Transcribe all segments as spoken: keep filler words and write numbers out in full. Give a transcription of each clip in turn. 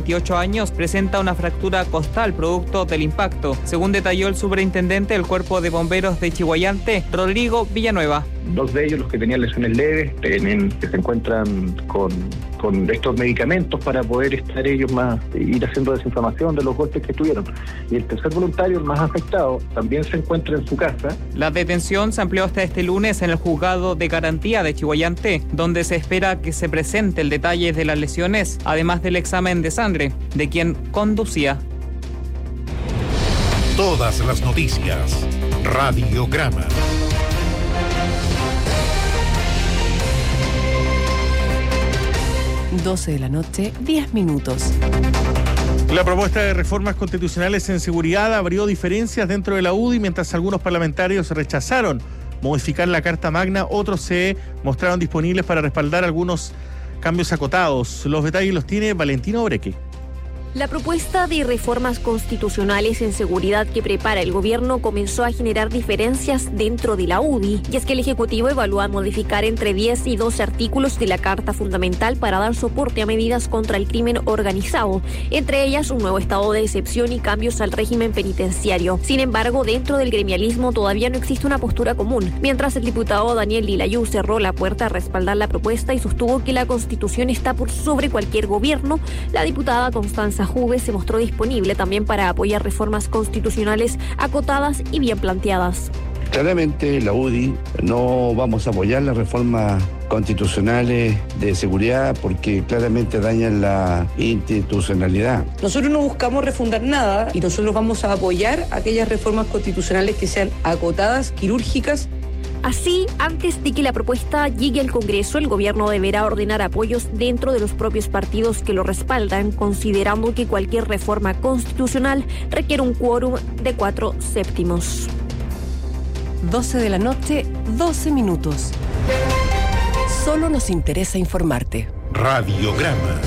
veintiocho años, presenta una fractura costal producto del impacto. Según detalló el superintendente del Cuerpo de Bomberos de Chillhuayante, Rodrigo Villanueva. Dos de ellos, los que tenían lesiones leves, tienen, que se encuentran con, con estos medicamentos para poder estar ellos más, ir haciendo desinflamación de los golpes que tuvieron. Y el tercer voluntario, el más afectado, también se encuentra en su casa. La detención se amplió hasta este lunes en el juzgado de garantía de Chillhuayante, donde se espera que se presente el detalle de las lesiones, además del examen de sangre de quien conducía. Todas las noticias. Radiograma. doce de la noche, diez minutos. La propuesta de reformas constitucionales en seguridad abrió diferencias dentro de la U D I, mientras algunos parlamentarios rechazaron modificar la Carta Magna, otros se mostraron disponibles para respaldar algunos cambios acotados. Los detalles los tiene Valentina Obreque. La propuesta de reformas constitucionales en seguridad que prepara el gobierno comenzó a generar diferencias dentro de la U D I, y es que el Ejecutivo evalúa modificar entre diez y doce artículos de la Carta Fundamental para dar soporte a medidas contra el crimen organizado, entre ellas un nuevo estado de excepción y cambios al régimen penitenciario. Sin embargo, dentro del gremialismo todavía no existe una postura común, mientras el diputado Daniel Lilayú cerró la puerta a respaldar la propuesta y sostuvo que la Constitución está por sobre cualquier gobierno. La diputada Constanza Juve se mostró disponible también para apoyar reformas constitucionales acotadas y bien planteadas. Claramente la U D I no vamos a apoyar las reformas constitucionales de seguridad porque claramente dañan la institucionalidad. Nosotros no buscamos refundar nada y nosotros vamos a apoyar aquellas reformas constitucionales que sean acotadas, quirúrgicas. Así, antes de que la propuesta llegue al Congreso, el gobierno deberá ordenar apoyos dentro de los propios partidos que lo respaldan, considerando que cualquier reforma constitucional requiere un quórum de cuatro séptimos. doce de la noche, doce minutos. Solo nos interesa informarte. Radiograma.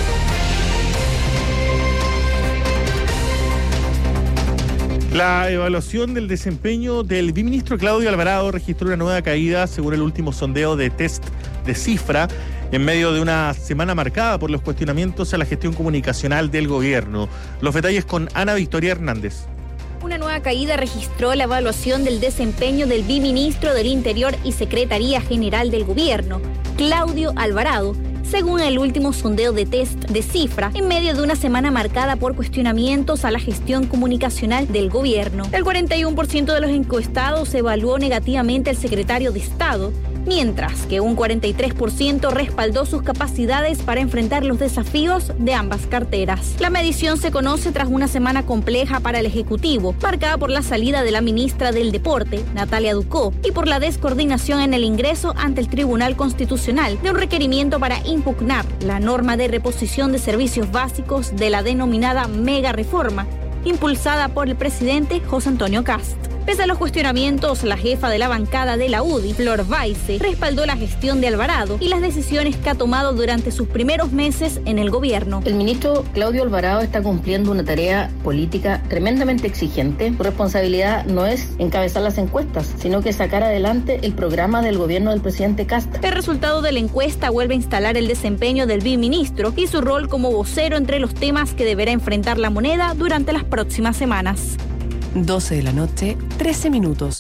La evaluación del desempeño del biministro Claudio Alvarado registró una nueva caída según el último sondeo de test de cifra en medio de una semana marcada por los cuestionamientos a la gestión comunicacional del gobierno. Los detalles con Ana Victoria Hernández. Una nueva caída registró la evaluación del desempeño del biministro del Interior y Secretaría General del Gobierno, Claudio Alvarado, según el último sondeo de test de cifra, en medio de una semana marcada por cuestionamientos a la gestión comunicacional del gobierno. El cuarenta y uno por ciento de los encuestados evaluó negativamente al secretario de Estado, mientras que un cuarenta y tres por ciento respaldó sus capacidades para enfrentar los desafíos de ambas carteras. La medición se conoce tras una semana compleja para el Ejecutivo, marcada por la salida de la ministra del Deporte, Natalia Ducó, y por la descoordinación en el ingreso ante el Tribunal Constitucional de un requerimiento para impugnar la norma de reposición de servicios básicos de la denominada mega reforma, impulsada por el presidente José Antonio Kast. Pese a los cuestionamientos, la jefa de la bancada de la U D I, Flor Baise, respaldó la gestión de Alvarado y las decisiones que ha tomado durante sus primeros meses en el gobierno. El ministro Claudio Alvarado está cumpliendo una tarea política tremendamente exigente. Su responsabilidad no es encabezar las encuestas, sino que sacar adelante el programa del gobierno del presidente Kast. El resultado de la encuesta vuelve a instalar el desempeño del biministro y su rol como vocero entre los temas que deberá enfrentar la moneda durante las próximas semanas. doce de la noche, trece minutos.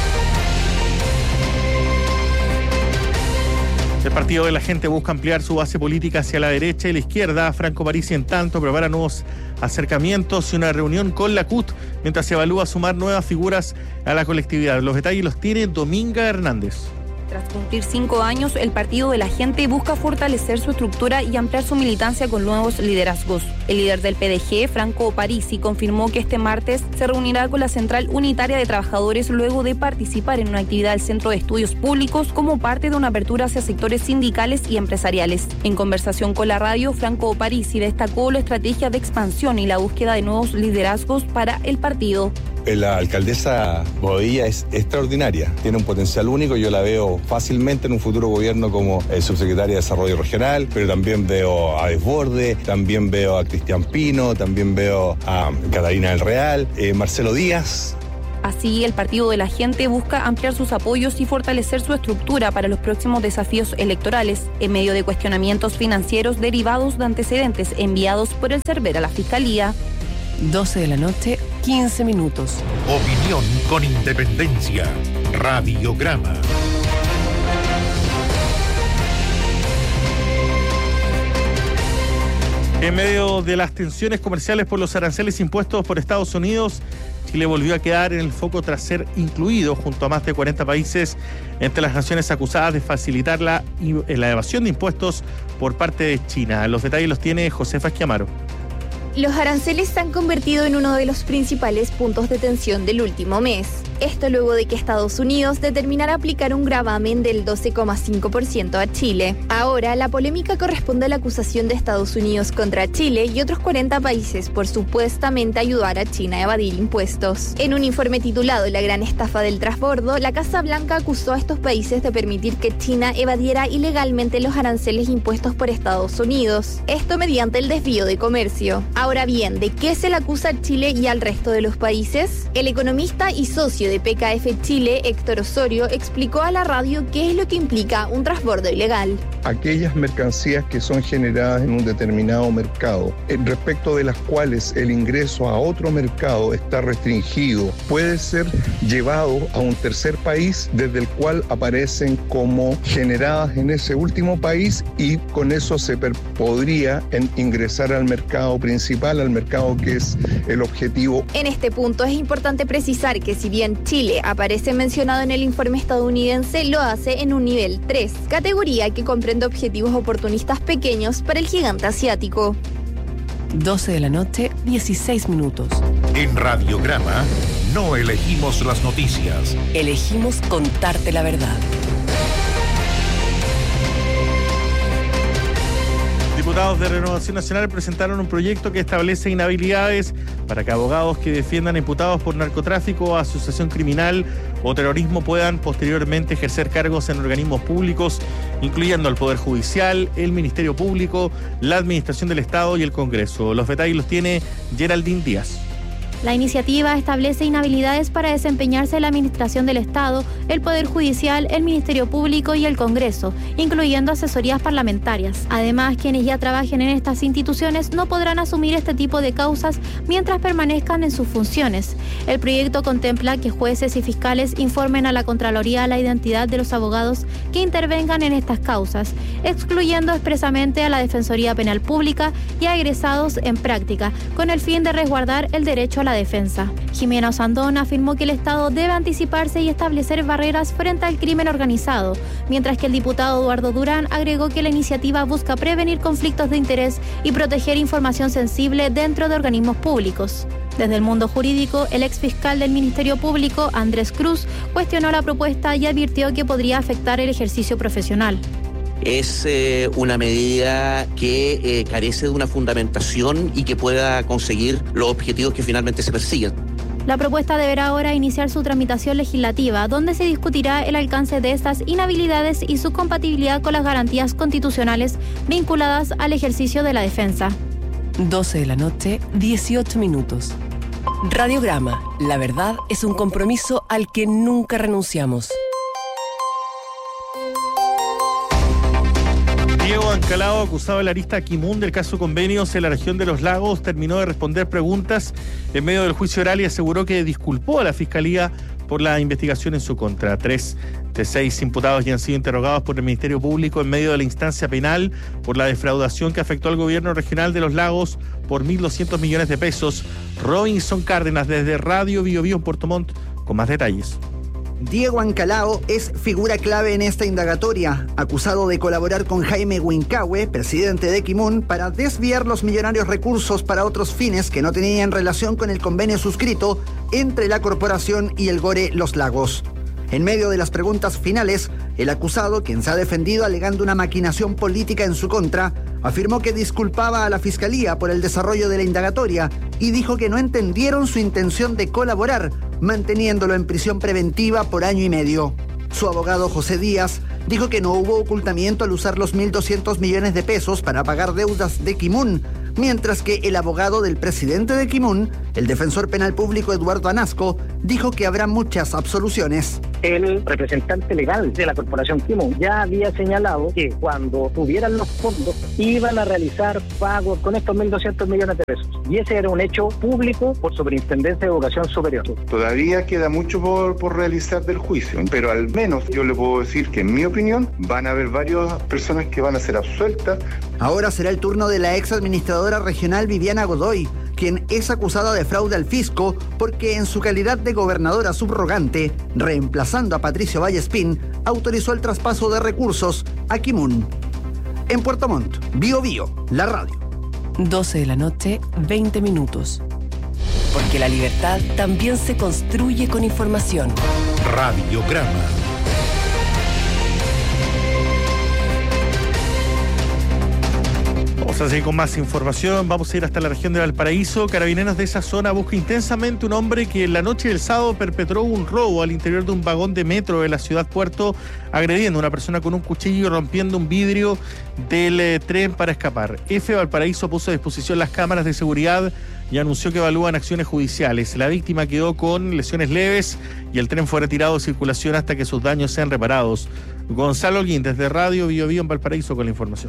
El Partido de la Gente busca ampliar su base política hacia la derecha y la izquierda. Franco Parisi, en tanto, prepara nuevos acercamientos y una reunión con la C U T mientras se evalúa sumar nuevas figuras a la colectividad. Los detalles los tiene Dominga Hernández. Tras cumplir cinco años, el Partido de la Gente busca fortalecer su estructura y ampliar su militancia con nuevos liderazgos. El líder del P D G, Franco Parisi, confirmó que este martes se reunirá con la Central Unitaria de Trabajadores luego de participar en una actividad del Centro de Estudios Públicos como parte de una apertura hacia sectores sindicales y empresariales. En conversación con la radio, Franco Parisi destacó la estrategia de expansión y la búsqueda de nuevos liderazgos para el partido. La alcaldesa Bobadilla es extraordinaria, tiene un potencial único, yo la veo fácilmente en un futuro gobierno como el subsecretaria de Desarrollo Regional, pero también veo a Desborde, también veo a Cristian Pino, también veo a Catalina del Real, eh, Marcelo Díaz, Así, el Partido de la Gente busca ampliar sus apoyos y fortalecer su estructura para los próximos desafíos electorales, en medio de cuestionamientos financieros derivados de antecedentes enviados por el Cervel a la Fiscalía. doce de la noche, quince minutos. Opinión con independencia. Radiograma. En medio de las tensiones comerciales por los aranceles impuestos por Estados Unidos, Chile volvió a quedar en el foco tras ser incluido junto a más de cuarenta países entre las naciones acusadas de facilitar la, la evasión de impuestos por parte de China. Los detalles los tiene Josefa Esquiamaro. Los aranceles se han convertido en uno de los principales puntos de tensión del último mes. Esto luego de que Estados Unidos determinara aplicar un gravamen del doce coma cinco por ciento a Chile. Ahora, la polémica corresponde a la acusación de Estados Unidos contra Chile y otros cuarenta países por supuestamente ayudar a China a evadir impuestos. En un informe titulado La gran estafa del transbordo, la Casa Blanca acusó a estos países de permitir que China evadiera ilegalmente los aranceles impuestos por Estados Unidos. Esto mediante el desvío de comercio. Ahora bien, ¿de qué se le acusa a Chile y al resto de los países? El economista y socio de P K F Chile, Héctor Osorio, explicó a la radio qué es lo que implica un transbordo ilegal. Aquellas mercancías que son generadas en un determinado mercado, respecto de las cuales el ingreso a otro mercado está restringido, puede ser llevado a un tercer país desde el cual aparecen como generadas en ese último país y con eso se podría en ingresar al mercado principal, al mercado que es el objetivo. En este punto es importante precisar que si bien Chile aparece mencionado en el informe estadounidense, lo hace en un nivel tres, categoría que comprende objetivos oportunistas pequeños para el gigante asiático. doce de la noche, dieciséis minutos. En Radiograma no elegimos las noticias. Elegimos contarte la verdad. Diputados de Renovación Nacional presentaron un proyecto que establece inhabilidades para que abogados que defiendan a imputados por narcotráfico, asociación criminal o terrorismo puedan posteriormente ejercer cargos en organismos públicos, incluyendo el Poder Judicial, el Ministerio Público, la Administración del Estado y el Congreso. Los detalles los tiene Geraldine Díaz. La iniciativa establece inhabilidades para desempeñarse en la Administración del Estado, el Poder Judicial, el Ministerio Público y el Congreso, incluyendo asesorías parlamentarias. Además, quienes ya trabajen en estas instituciones no podrán asumir este tipo de causas mientras permanezcan en sus funciones. El proyecto contempla que jueces y fiscales informen a la Contraloría la identidad de los abogados que intervengan en estas causas, excluyendo expresamente a la Defensoría Penal Pública y a egresados en práctica, con el fin de resguardar el derecho a la defensa. Jimena Osandón afirmó que el Estado debe anticiparse y establecer barreras frente al crimen organizado, mientras que el diputado Eduardo Durán agregó que la iniciativa busca prevenir conflictos de interés y proteger información sensible dentro de organismos públicos. Desde el mundo jurídico, el exfiscal del Ministerio Público, Andrés Cruz, cuestionó la propuesta y advirtió que podría afectar el ejercicio profesional. Es eh, una medida que eh, carece de una fundamentación y que pueda conseguir los objetivos que finalmente se persiguen. La propuesta deberá ahora iniciar su tramitación legislativa, donde se discutirá el alcance de estas inhabilidades y su compatibilidad con las garantías constitucionales vinculadas al ejercicio de la defensa. doce de la noche, dieciocho minutos. Radiograma. La verdad es un compromiso al que nunca renunciamos. Diego Ancalao, acusado de la arista Kimun del caso Convenios en la región de Los Lagos, terminó de responder preguntas en medio del juicio oral y aseguró que disculpó a la Fiscalía por la investigación en su contra. Tres de seis imputados ya han sido interrogados por el Ministerio Público en medio de la instancia penal por la defraudación que afectó al gobierno regional de Los Lagos por mil doscientos millones de pesos. Robinson Cárdenas, desde Radio Bio Bio en Puerto Montt, con más detalles. Diego Ancalao es figura clave en esta indagatoria, acusado de colaborar con Jaime Huincahue, presidente de Kimun, para desviar los millonarios recursos para otros fines que no tenían relación con el convenio suscrito entre la corporación y el Gore Los Lagos. En medio de las preguntas finales, el acusado, quien se ha defendido alegando una maquinación política en su contra, afirmó que disculpaba a la Fiscalía por el desarrollo de la indagatoria y dijo que no entendieron su intención de colaborar, manteniéndolo en prisión preventiva por año y medio. Su abogado José Díaz dijo que no hubo ocultamiento al usar los mil doscientos millones de pesos para pagar deudas de Kimun, mientras que el abogado del presidente de Equimun, el defensor penal público Eduardo Anasco, dijo que habrá muchas absoluciones. El representante legal de la corporación Equimun ya había señalado que cuando tuvieran los fondos iban a realizar pagos con estos mil doscientos millones de pesos. Y ese era un hecho público por Superintendencia de Educación Superior. Todavía queda mucho por, por realizar del juicio, pero al menos yo le puedo decir que en mi opinión van a haber varias personas que van a ser absueltas. Ahora será el turno de la ex administradora regional Viviana Godoy, quien es acusada de fraude al fisco porque en su calidad de gobernadora subrogante, reemplazando a Patricio Vallespín, autorizó el traspaso de recursos a Equimun. En Puerto Montt, Bio Bio, la radio. doce de la noche, veinte minutos. Porque la libertad también se construye con información. Radiograma. Vamos a seguir con más información. Vamos a ir hasta la región de Valparaíso. Carabineros de esa zona busca intensamente un hombre que en la noche del sábado perpetró un robo al interior de un vagón de metro de la ciudad Puerto, agrediendo a una persona con un cuchillo y rompiendo un vidrio del eh, tren para escapar. F. Valparaíso puso a disposición las cámaras de seguridad y anunció que evalúan acciones judiciales. La víctima quedó con lesiones leves y el tren fue retirado de circulación hasta que sus daños sean reparados. Gonzalo Holguín, desde Radio Bio Bio en Valparaíso, con la información.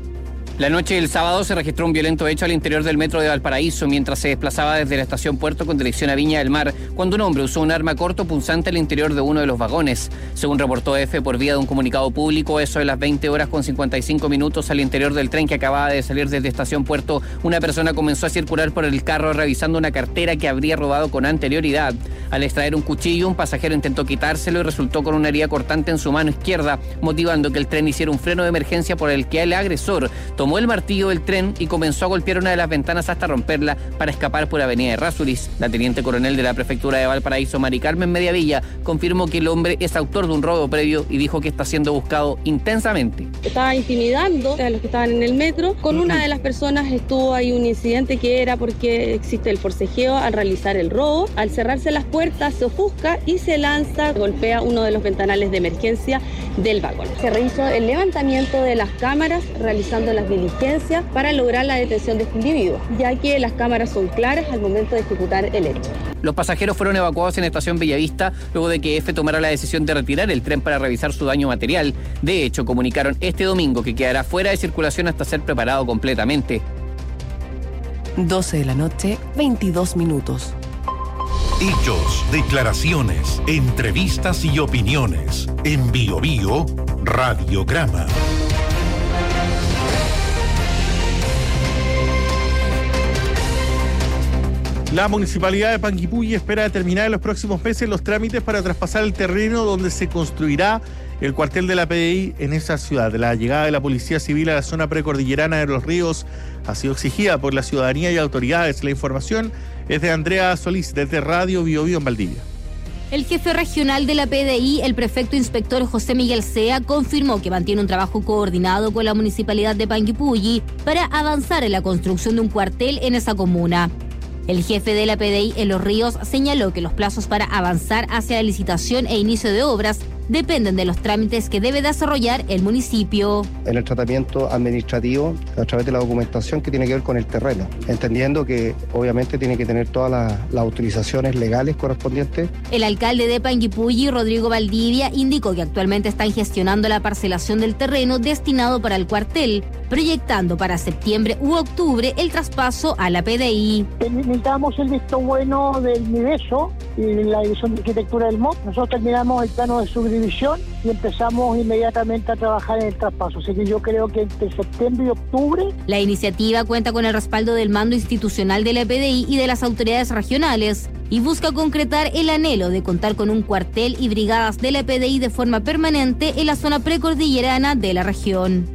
La noche del sábado se registró un violento hecho al interior del metro de Valparaíso mientras se desplazaba desde la estación Puerto con dirección a Viña del Mar, cuando un hombre usó un arma corto punzante al interior de uno de los vagones. Según reportó F por vía de un comunicado público, eso de las veinte horas con cincuenta y cinco minutos al interior del tren que acababa de salir desde estación Puerto, una persona comenzó a circular por el carro revisando una cartera que habría robado con anterioridad. Al extraer un cuchillo, un pasajero intentó quitárselo y resultó con una herida cortante en su mano izquierda, motivando que el tren hiciera un freno de emergencia por el que el agresor tomó Tomó el martillo del tren y comenzó a golpear una de las ventanas hasta romperla para escapar por Avenida Errázuriz. La teniente coronel de la prefectura de Valparaíso, Mari Carmen Mediavilla, confirmó que el hombre es autor de un robo previo y dijo que está siendo buscado intensamente. Estaba intimidando a los que estaban en el metro. Con una de las personas estuvo ahí un incidente que era porque existe el forcejeo al realizar el robo. Al cerrarse las puertas se ofusca y se lanza, golpea uno de los ventanales de emergencia del vagón. Se realizó el levantamiento de las cámaras realizando las diligencias para lograr la detención de este individuo, ya que las cámaras son claras al momento de ejecutar el hecho. Los pasajeros fueron evacuados en estación Bellavista luego de que F tomara la decisión de retirar el tren para revisar su daño material. De hecho, comunicaron este domingo que quedará fuera de circulación hasta ser preparado completamente. doce de la noche, veintidós minutos. Hechos, declaraciones, entrevistas y opiniones. En Bio Bio, Radiograma. La Municipalidad de Panguipulli espera terminar en los próximos meses los trámites para traspasar el terreno donde se construirá el cuartel de la P D I en esa ciudad. La llegada de la Policía Civil a la zona precordillerana de Los Ríos ha sido exigida por la ciudadanía y autoridades. La información es de Andrea Solís, desde Radio Bio Bio en Valdivia. El jefe regional de la P D I, el prefecto inspector José Miguel Sea, confirmó que mantiene un trabajo coordinado con la Municipalidad de Panguipulli para avanzar en la construcción de un cuartel en esa comuna. El jefe de la P D I en Los Ríos señaló que los plazos para avanzar hacia la licitación e inicio de obras dependen de los trámites que debe desarrollar el municipio. En el tratamiento administrativo, a través de la documentación que tiene que ver con el terreno, entendiendo que obviamente tiene que tener todas las, las autorizaciones legales correspondientes. El alcalde de Panguipulli, Rodrigo Valdivia, indicó que actualmente están gestionando la parcelación del terreno destinado para el cuartel, proyectando para septiembre u octubre el traspaso a la P D I. Necesitamos el visto bueno del MIDESO y la División de Arquitectura del M O P. Nosotros terminamos el plano de subdivisión y empezamos inmediatamente a trabajar en el traspaso. Así que yo creo que entre septiembre y octubre... La iniciativa cuenta con el respaldo del mando institucional de la P D I y de las autoridades regionales y busca concretar el anhelo de contar con un cuartel y brigadas de la P D I de forma permanente en la zona precordillerana de la región.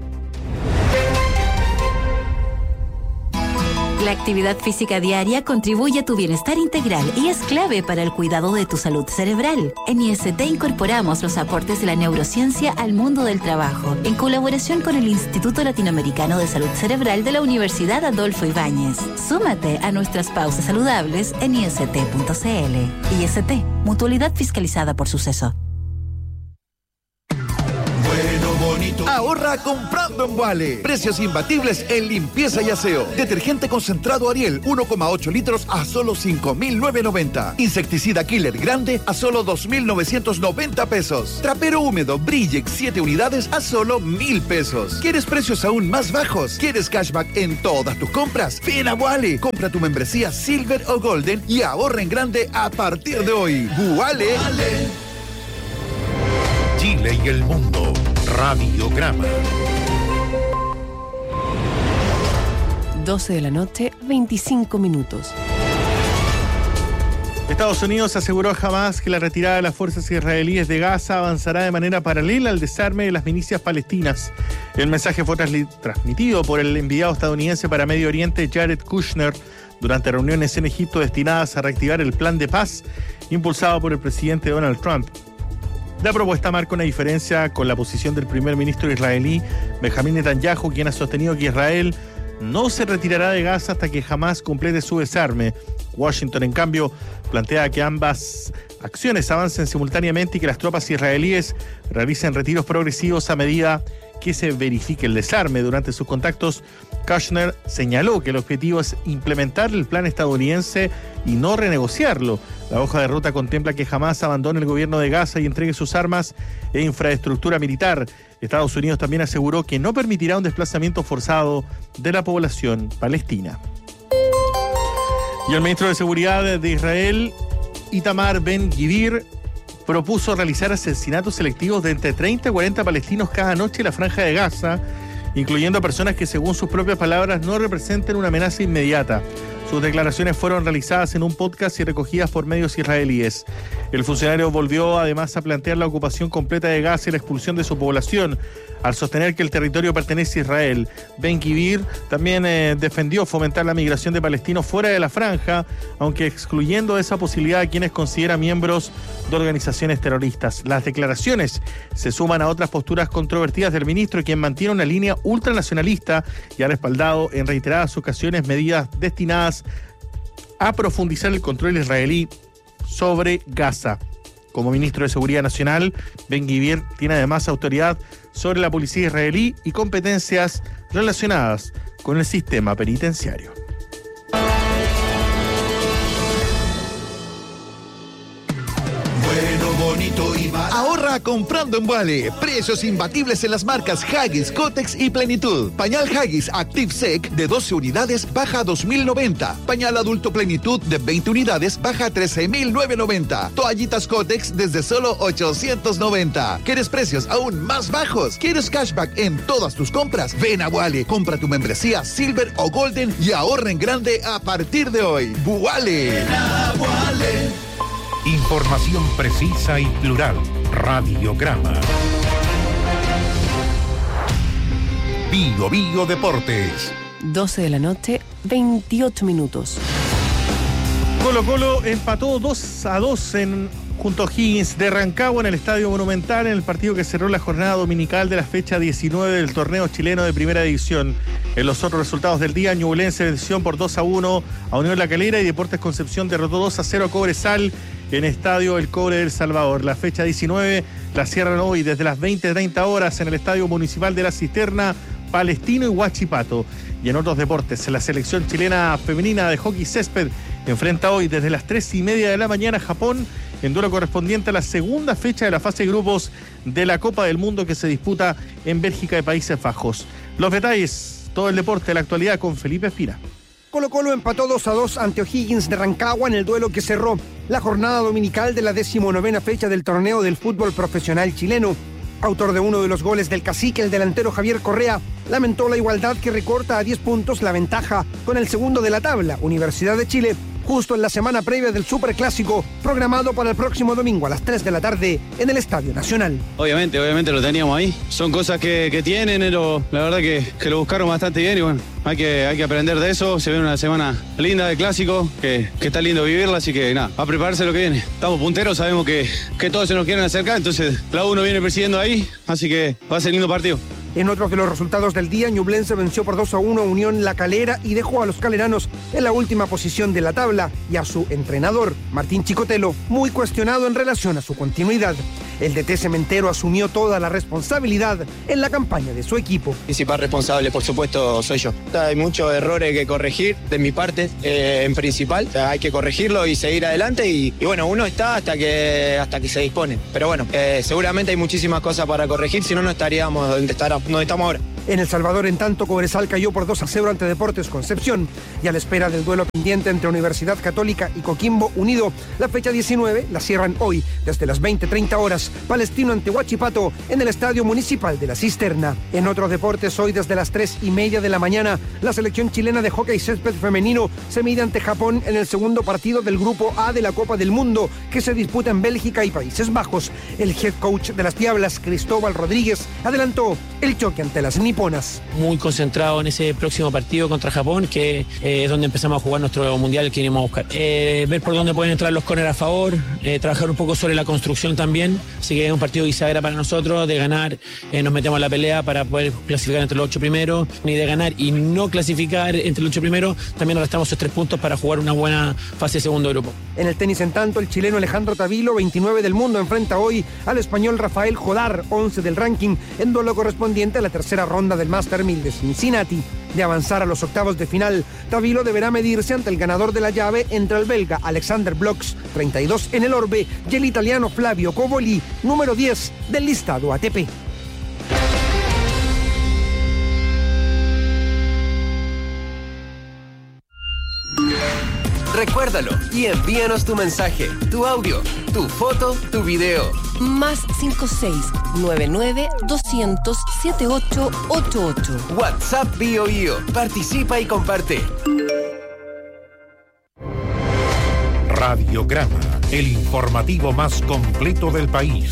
La actividad física diaria contribuye a tu bienestar integral y es clave para el cuidado de tu salud cerebral. En I S T incorporamos los aportes de la neurociencia al mundo del trabajo, en colaboración con el Instituto Latinoamericano de Salud Cerebral de la Universidad Adolfo Ibáñez. Súmate a nuestras pausas saludables en I S T punto C L. I S T, mutualidad fiscalizada por Suceso. Bueno, bonito bonito. Ahorra comprando en Wale. Precios imbatibles en limpieza y aseo. Detergente concentrado Ariel uno coma ocho litros a solo cinco mil novecientos noventa. Insecticida Killer grande a solo dos mil novecientos noventa pesos. Trapero húmedo Brillex siete unidades a solo mil pesos. ¿Quieres precios aún más bajos? ¿Quieres cashback en todas tus compras? Ven a Wale. Compra tu membresía Silver o Golden y ahorra en grande a partir de hoy. Wale. Chile y el mundo. Radiograma. doce de la noche, veinticinco minutos. Estados Unidos aseguró a Hamas que la retirada de las fuerzas israelíes de Gaza avanzará de manera paralela al desarme de las milicias palestinas. El mensaje fue transmitido por el enviado estadounidense para Medio Oriente, Jared Kushner, durante reuniones en Egipto destinadas a reactivar el plan de paz impulsado por el presidente Donald Trump. La propuesta marca una diferencia con la posición del primer ministro israelí, Benjamín Netanyahu, quien ha sostenido que Israel no se retirará de Gaza hasta que Hamas complete su desarme. Washington, en cambio, plantea que ambas acciones avancen simultáneamente y que las tropas israelíes realicen retiros progresivos a medida que se verifique el desarme. Durante sus contactos, Kushner señaló que el objetivo es implementar el plan estadounidense y no renegociarlo. La hoja de ruta contempla que Hamas abandone el gobierno de Gaza y entregue sus armas e infraestructura militar. Estados Unidos también aseguró que no permitirá un desplazamiento forzado de la población palestina. Y el ministro de Seguridad de Israel, Itamar Ben-Gvir, propuso realizar asesinatos selectivos de entre treinta y cuarenta palestinos cada noche en la Franja de Gaza, incluyendo a personas que, según sus propias palabras, no representen una amenaza inmediata. Sus declaraciones fueron realizadas en un podcast y recogidas por medios israelíes. El funcionario volvió además a plantear la ocupación completa de Gaza y la expulsión de su población, al sostener que el territorio pertenece a Israel. Ben-Gvir también eh, defendió fomentar la migración de palestinos fuera de la franja, aunque excluyendo esa posibilidad a quienes considera miembros de organizaciones terroristas. Las declaraciones se suman a otras posturas controvertidas del ministro, quien mantiene una línea ultranacionalista y ha respaldado en reiteradas ocasiones medidas destinadas a profundizar el control israelí sobre Gaza. Como ministro de Seguridad Nacional, Ben-Gvir tiene además autoridad sobre la policía israelí y competencias relacionadas con el sistema penitenciario. Bueno, bonito y barato. Ahorra comprando en Wale. Precios imbatibles en las marcas Huggies, Kotex y Plenitud. Pañal Huggies Active Sec de doce unidades baja a dos mil noventa. Pañal adulto Plenitud de veinte unidades baja a trece mil novecientos noventa. Toallitas Kotex desde solo ochocientos noventa. ¿Quieres precios aún más bajos? ¿Quieres cashback en todas tus compras? Ven a Wale, compra tu membresía Silver o Golden y ahorra en grande a partir de hoy. Wale. Ven a Wale. Información precisa y plural. Radiograma. Bio Bio Deportes. doce de la noche, veintiocho minutos. Colo Colo empató dos a dos en, junto a Higgins de Rancagua en el Estadio Monumental en el partido que cerró la jornada dominical de la fecha diecinueve del torneo chileno de Primera División. En los otros resultados del día, Ñublense venció por dos a uno a Unión La Calera y Deportes Concepción derrotó dos a cero a Cobresal en Estadio El Cobre del Salvador. La fecha diecinueve la cierran hoy desde las veinte treinta horas en el Estadio Municipal de La Cisterna, Palestino y Huachipato. Y en otros deportes, la selección chilena femenina de hockey césped enfrenta hoy desde las tres y media de la mañana a Japón en duelo correspondiente a la segunda fecha de la fase de grupos de la Copa del Mundo que se disputa en Bélgica y Países Bajos. Los detalles, todo el deporte de la actualidad con Felipe Espira. Colo Colo empató dos a dos ante O'Higgins de Rancagua en el duelo que cerró la jornada dominical de la decimonovena fecha del torneo del fútbol profesional chileno. Autor de uno de los goles del Cacique, el delantero Javier Correa lamentó la igualdad que recorta a diez puntos la ventaja con el segundo de la tabla, Universidad de Chile, justo en la semana previa del Superclásico, programado para el próximo domingo a las tres de la tarde en el Estadio Nacional. Obviamente, obviamente lo teníamos ahí. Son cosas que, que tienen, pero la verdad que, que lo buscaron bastante bien y bueno, hay que, hay que aprender de eso. Se viene una semana linda de Clásico, que, que está lindo vivirla, así que nada, a prepararse lo que viene. Estamos punteros, sabemos que, que todos se nos quieren acercar, entonces la uno viene persiguiendo ahí, así que va a ser lindo partido. En otros de los resultados del día, Ñublense venció por dos a uno a Unión La Calera y dejó a los caleranos en la última posición de la tabla y a su entrenador, Martín Chicotelo, muy cuestionado en relación a su continuidad. El D T cementero asumió toda la responsabilidad en la campaña de su equipo. El principal responsable, por supuesto, soy yo. Hay muchos errores que corregir de mi parte, eh, en principal. O sea, hay que corregirlo y seguir adelante y, y bueno, uno está hasta que hasta que se dispone. Pero bueno, eh, seguramente hay muchísimas cosas para corregir, si no, no estaríamos donde, estará, donde estamos ahora. En El Salvador, en tanto, Cobresal cayó por dos a cero ante Deportes Concepción. Y a la espera del duelo pendiente entre Universidad Católica y Coquimbo Unido, la fecha diecinueve la cierran hoy, desde las veinte treinta horas, Palestino ante Huachipato, en el Estadio Municipal de La Cisterna. En otros deportes, hoy desde las tres y media de la mañana, la selección chilena de hockey césped femenino se mide ante Japón en el segundo partido del Grupo A de la Copa del Mundo, que se disputa en Bélgica y Países Bajos. El head coach de las Diablas, Cristóbal Rodríguez, adelantó el choque ante las niponas. Muy concentrado en ese próximo partido contra Japón, que eh, es donde empezamos a jugar nuestro mundial que iremos a buscar. Eh, ver por dónde pueden entrar los corners a favor, eh, trabajar un poco sobre la construcción también, así que es un partido bisagra para nosotros. De ganar, eh, nos metemos a la pelea para poder clasificar entre los ocho primeros, ni de ganar y no clasificar entre los ocho primeros, también arrastramos esos tres puntos para jugar una buena fase de segundo grupo. En el tenis, en tanto, el chileno Alejandro Tavilo, veintinueve del mundo, enfrenta hoy al español Rafael Jodar, once del ranking, en duelo correspondiente a la tercera ronda del Master mil de Cincinnati. De avanzar a los octavos de final, Tavilo deberá medirse ante el ganador de la llave entre el belga Alexander Blox, treinta y dos en el orbe, y el italiano Flavio Covoli, número diez del listado A T P. Recuérdalo y envíanos tu mensaje, tu audio, tu foto, tu video. Más cinco seis nueve nueve doscientos setenta y ocho ochenta y ocho. WhatsApp Bio Bio. Participa y comparte. Radiograma, el informativo más completo del país.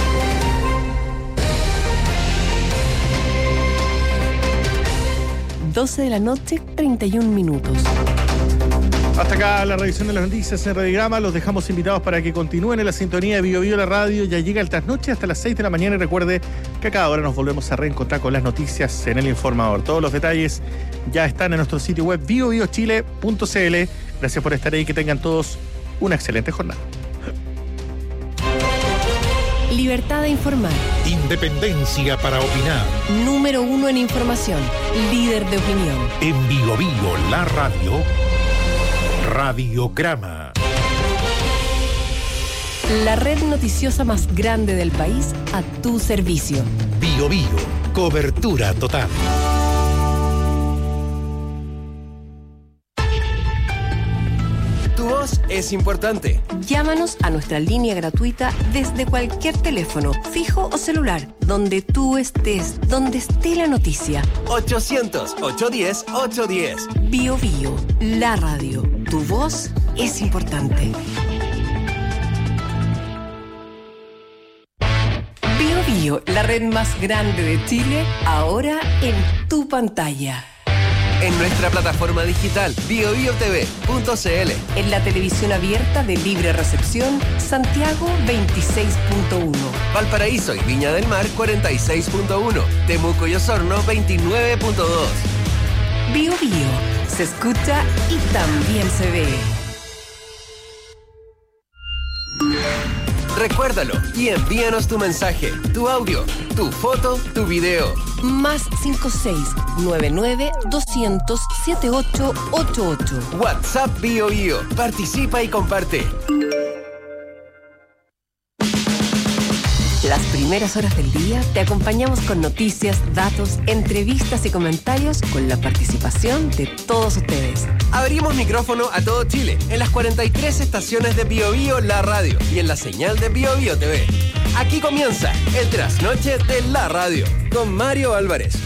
doce de la noche, treinta y un minutos. Hasta acá la revisión de las noticias en Radiograma. Los dejamos invitados para que continúen en la sintonía de Bio Bio la radio. Ya llega el trasnoche hasta las seis de la mañana y recuerde que a cada hora nos volvemos a reencontrar con las noticias en El Informador. Todos los detalles ya están en nuestro sitio web bio bio chile punto c l. Gracias por estar ahí y que tengan todos una excelente jornada. Libertad de informar. Independencia para opinar. Número uno en información. Líder de opinión. En Bio Bio la radio. Radiograma. La red noticiosa más grande del país a tu servicio. Bio Bio, cobertura total. Tu voz es importante. Llámanos a nuestra línea gratuita desde cualquier teléfono, fijo o celular, donde tú estés, donde esté la noticia. ochocientos, ochocientos diez, ochocientos diez. Bio Bio, la radio. Tu voz es importante. Bio Bio, la red más grande de Chile, ahora en tu pantalla. En nuestra plataforma digital bio bio t v punto c l. En la televisión abierta de libre recepción, Santiago veintiséis punto uno. Valparaíso y Viña del Mar cuarenta y seis punto uno. Temuco y Osorno veintinueve punto dos. Bio Bio, se escucha y también se ve. Recuérdalo y envíanos tu mensaje, tu audio, tu foto, tu video. Más cinco seis nueve nueve doscientos setenta y ocho ochenta y ocho. WhatsApp Bio Bio. Participa y comparte. Las primeras horas del día te acompañamos con noticias, datos, entrevistas y comentarios con la participación de todos ustedes. Abrimos micrófono a todo Chile en las cuarenta y tres estaciones de Bio Bio la radio y en la señal de Bio Bio T V. Aquí comienza el trasnoche de la radio con Mario Álvarez.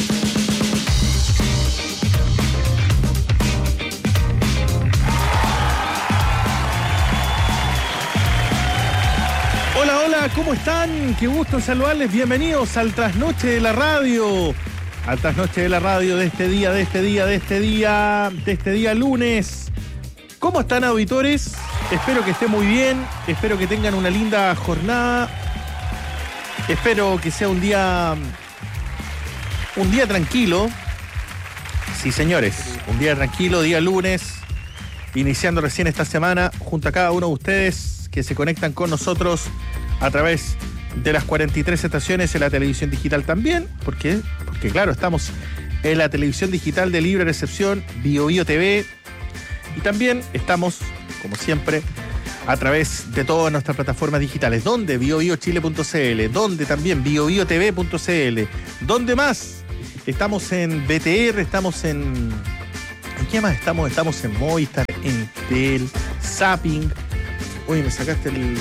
Hola, hola, ¿cómo están? Qué gusto saludarles. Bienvenidos al trasnoche de la radio. Al trasnoche de la radio de este día, de este día, de este día, de este día lunes. ¿Cómo están, auditores? Espero que estén muy bien. Espero que tengan una linda jornada. Espero que sea un día... Un día tranquilo. Sí, señores. Un día tranquilo, día lunes. Iniciando recién esta semana junto a cada uno de ustedes que se conectan con nosotros a través de las cuarenta y tres estaciones en la televisión digital también. ¿Por qué? Porque claro, estamos en la televisión digital de libre recepción, Bio Bio T V. Y también estamos, como siempre, a través de todas nuestras plataformas digitales. ¿Dónde? bio bio chile punto c l. ¿Dónde? También bio bio t v punto c l. ¿Dónde más? Estamos en B T R, estamos en... ¿En qué más estamos? Estamos en Movistar, en Tel, Zapping. Uy, me sacaste el...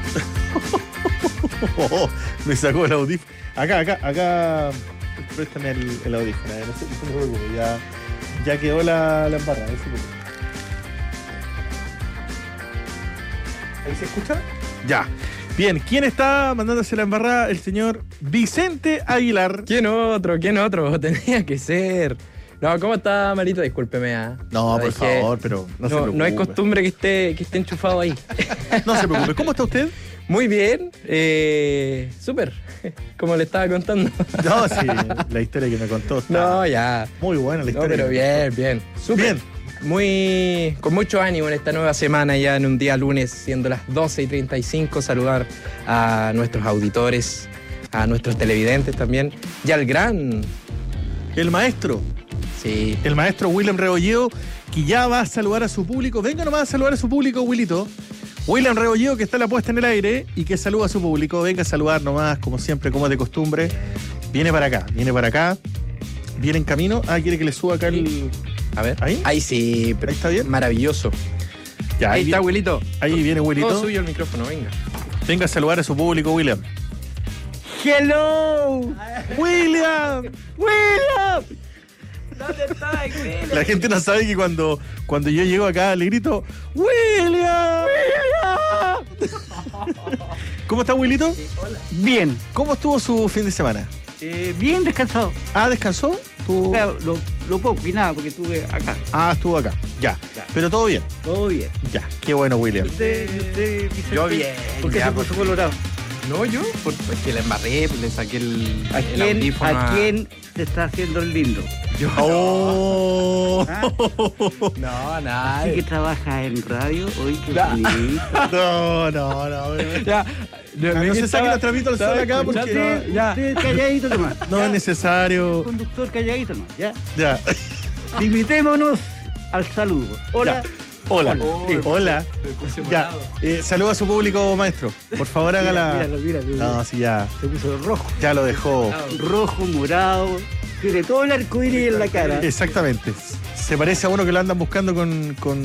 oh, me sacó el audífono. Acá, acá, acá... Préstame el, el audífono. No sé, no me preocupo. Ya, ya quedó la, la embarrada. No se preocupe. ¿Ahí se escucha? Ya. Bien, ¿quién está mandándose la embarrada? El señor Vicente Aguilar. ¿Quién otro? ¿Quién otro? Tenía que ser. No, ¿cómo está, Marito? Discúlpeme. ¿eh? No, por dejé... favor, pero no, no se preocupe. No es costumbre que esté, que esté enchufado ahí. No se preocupe. ¿Cómo está usted? Muy bien. Eh, Súper. Como le estaba contando. No, sí, la historia que me contó está No, ya. Muy buena la historia. No, pero bien, bien. Súper. Bien. Muy, con mucho ánimo en esta nueva semana, ya en un día lunes, siendo las doce y treinta y cinco, saludar a nuestros auditores, a nuestros televidentes también, y al gran... El maestro. Sí. El maestro William Rebolledo, que ya va a saludar a su público. Venga nomás a saludar a su público, Willito. William Rebolledo, que está la puesta en el aire y que saluda a su público. Venga a saludar nomás, como siempre, como de costumbre. Viene para acá, viene para acá. Viene en camino. Ah, quiere que le suba acá el... A ver. ¿Ahí? Ahí sí, pero ¿Ahí está bien? Maravilloso. Ya, ahí, ahí está, viene, Willito. Ahí viene Willito. Todo suyo el micrófono, venga. Venga a saludar a su público, William. ¡Hello! ¡William! ¡William! ¿Dónde está, William? La gente no sabe que cuando, cuando yo llego acá le grito ¡William! ¡William! ¿Cómo está, Willito? Sí, hola. Bien. ¿Cómo estuvo su fin de semana? Eh, bien descansado. Ah, ¿descansó? ¿Tú... Claro, lo, lo poco y nada, porque estuve acá. Ah, estuvo acá. Ya. ya. Pero todo bien. Todo bien. Ya. Qué bueno, William. ¿Usted, usted Vicente, yo bien. ¿Por qué ya, se puso colorado? No, yo, porque pues, la embarré, pues, le saqué el, ¿A el quién, audífono. ¿A quién te está haciendo el lindo? Yo. Oh. ¿Ah? No, nada. Así que trabaja en radio hoy, qué bonito. No, no, no. Ya. No, no se saque los trapitos al sol acá porque... Usted, ya. usted calladito nomás. No ya. es necesario. Conductor calladito nomás, ya. Ya. Limitémonos al saludo. Hola. Ya. Hola. Hola. Eh, hola. Ya. Eh, saluda a su público, maestro. Por favor, haga la... Míralo, míralo, míralo. No, sí, ya. Se puso rojo. Ya lo dejó. Rojo, morado. Tiene todo el arco iris en la cara. Exactamente. Se parece a uno que lo andan buscando con... con...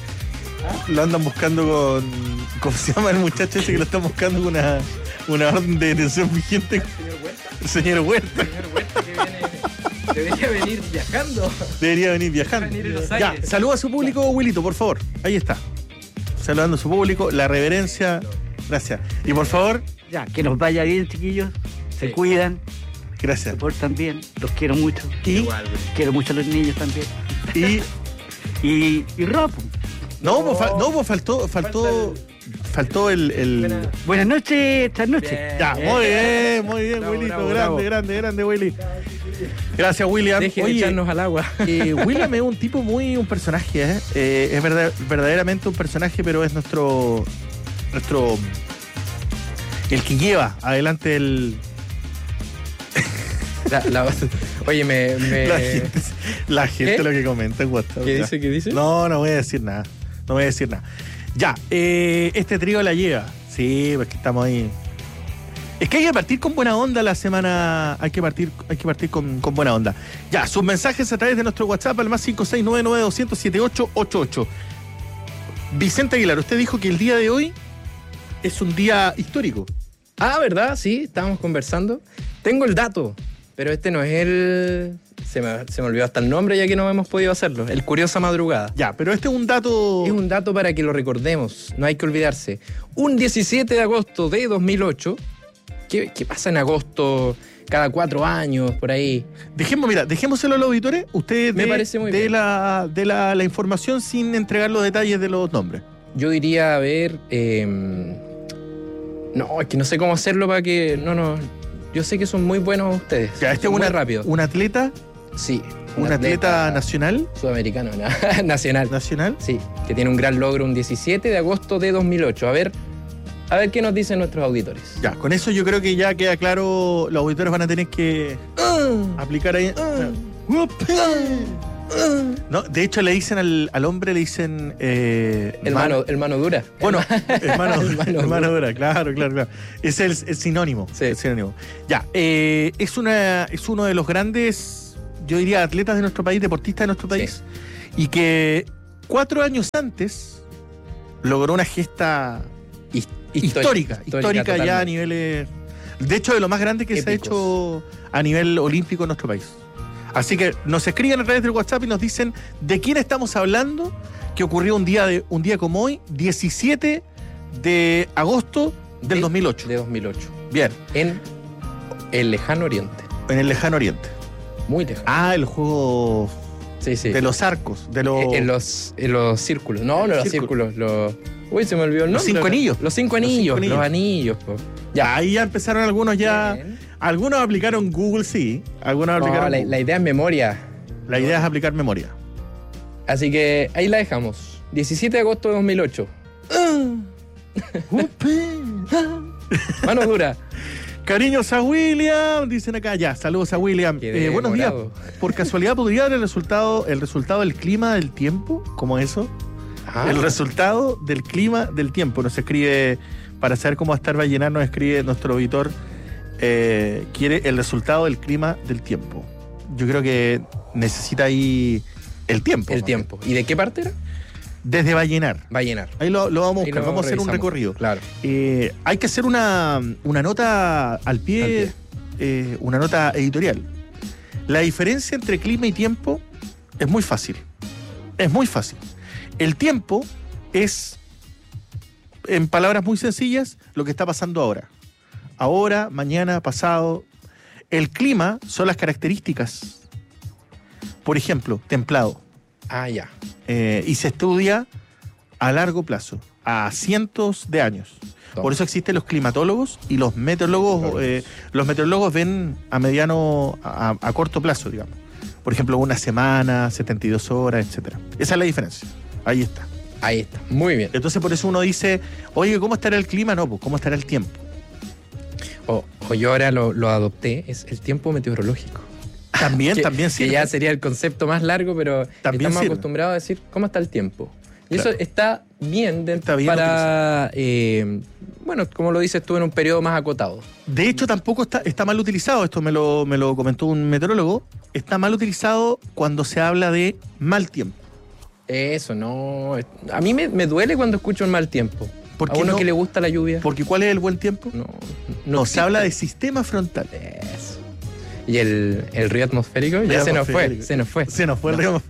Lo andan buscando con... ¿Cómo se llama el muchacho ese que lo están buscando con una, una orden de detención vigente? El señor Huerta. El señor Huerta que viene... Debería venir viajando. Debería venir viajando. Venir en los ya, aires. saluda a su público, Willito, por favor. Ahí está. Saludando a su público, la reverencia. Gracias. Y por favor... Ya, que nos vaya bien, chiquillos. Se sí. cuidan. Gracias. Se portan bien. Los quiero mucho. Y Igual, quiero mucho a los niños también. Y... y, y Rob. No, no, pues, no, pues faltó, faltó, faltó el... el... Buena... Buenas noches, esta noche. Bien, ya, bien. muy bien, muy bien, Bravo, Willito. bravo, grande, bravo. grande, grande, Willy. Gracias, William. Deje de echarnos al agua. Eh, William es un tipo muy, un personaje, ¿eh? Eh, es verdad, verdaderamente un personaje, pero es nuestro, nuestro, el que lleva adelante el... La, la, oye, me... me... La gente, la gente ¿Qué? lo que comenta en WhatsApp. ¿Qué ya. dice? ¿Qué dice? No, no voy a decir nada. No voy a decir nada. Ya, eh, este trío la lleva. Sí, porque estamos ahí. Es que hay que partir con buena onda la semana. Hay que partir, hay que partir con, con buena onda. Ya, sus mensajes a través de nuestro WhatsApp al más cinco seis nueve nueve dos cero siete ocho ocho ocho. Vicente Aguilar, usted dijo que el día de hoy es un día histórico. Ah, ¿verdad? Sí, estábamos conversando. Tengo el dato, pero este no es el... Se me, se me olvidó hasta el nombre ya que no hemos podido hacerlo. El Curiosa Madrugada. Ya, pero este es un dato... Es un dato para que lo recordemos. No hay que olvidarse. Un diecisiete de agosto de dos mil ocho... ¿Qué, qué pasa en agosto cada cuatro años, por ahí? Dejemos, mira, dejémoselo a los auditores. Usted Me de, parece muy de, bien. La, de la, la información sin entregar los detalles de los nombres. Yo diría, a ver... Eh, no, es que no sé cómo hacerlo para que... No, no... Yo sé que son muy buenos ustedes. Ya, este es muy una, rápido. ¿Un atleta? Sí. ¿Un, ¿Un atleta, atleta nacional? Sudamericano, ¿no? Nacional. ¿Nacional? Sí, que tiene un gran logro un diecisiete de agosto de dos mil ocho. A ver, A ver qué nos dicen nuestros auditores. Ya, con eso yo creo que ya queda claro, los auditores van a tener que uh, aplicar ahí. Uh, uh, uh, no, de hecho le dicen al, al hombre, le dicen... Eh, el, man, mano, el mano dura. Bueno, el mano, el mano, el mano dura, claro, claro, claro. Es el, el sinónimo. Sí. El sinónimo. Ya, eh, es, una, es uno de los grandes, yo diría, atletas de nuestro país, deportistas de nuestro país, sí. Y que cuatro años antes logró una gesta... Histórica, histórica, histórica ya a niveles... De hecho, de lo más grande que Épicos. Se ha hecho a nivel olímpico en nuestro país. Así que nos escriben a través del WhatsApp y nos dicen de quién estamos hablando, que ocurrió un día, de, un día como hoy, diecisiete de agosto del de, dos mil ocho. De dos mil ocho. Bien. En el lejano oriente. En el lejano oriente. Muy lejano. Ah, el juego... Sí, sí. De los arcos, de los... En, en los, en los círculos. No, no los círculos, los... Uy, se me olvidó el nombre. Los cinco anillos. Los cinco anillos, los, cinco anillos. Los anillos ya, ahí ya empezaron algunos ya... Bien. Algunos aplicaron Google, sí. Algunos no, aplicaron... La, la idea es memoria. La idea es aplicar memoria. Así que ahí la dejamos. diecisiete de agosto de dos mil ocho. Mano dura. Cariños a William, dicen acá. Ya, saludos a William. Eh, buenos días. Por casualidad, ¿podría dar el resultado, el resultado del clima del tiempo? ¿Cómo eso? Ah. El resultado del clima del tiempo. Nos escribe, para saber cómo va a estar Vallenar, nos escribe nuestro auditor, eh, quiere el resultado del clima del tiempo. Yo creo que necesita ahí el tiempo. El ¿no? tiempo. ¿Y de qué parte era? Desde Vallenar. Vallenar. Ahí lo, lo vamos a buscar, lo vamos a hacer un recorrido. Claro. Eh, hay que hacer una, una nota al pie, al pie. Eh, una nota editorial. La diferencia entre clima y tiempo es muy fácil. Es muy fácil. El tiempo es, en palabras muy sencillas, lo que está pasando ahora. Ahora, mañana, pasado. El clima son las características. Por ejemplo, templado. Ah, ya. Eh, y se estudia a largo plazo, a cientos de años. Toma. Por eso existen los climatólogos y los meteorólogos. Eh, los meteorólogos ven a mediano, a, a corto plazo, digamos. Por ejemplo, una semana, setenta y dos horas, etcétera. Esa es la diferencia. Ahí está. Ahí está. Muy bien. Entonces, por eso uno dice, oye, ¿cómo estará el clima? No, pues, ¿cómo estará el tiempo? O, o yo ahora lo, lo adopté, es el tiempo meteorológico. También, que, también sí. Que ya sería el concepto más largo, pero también estamos sirve. acostumbrados a decir cómo está el tiempo. Y claro. Eso está bien, de, está bien para, eh, bueno, como lo dices tú, en un periodo más acotado. De hecho, tampoco está, está mal utilizado, esto me lo, me lo comentó un meteorólogo, está mal utilizado cuando se habla de mal tiempo. Eso, no. A mí me, me duele cuando escucho un mal tiempo. ¿Por a uno no? que le gusta la lluvia. Porque ¿cuál es el buen tiempo? No, no, no se habla de sistema frontal. Eso. ¿Y el, el río atmosférico? Ya río se nos fue, se nos fue. Se nos fue el río.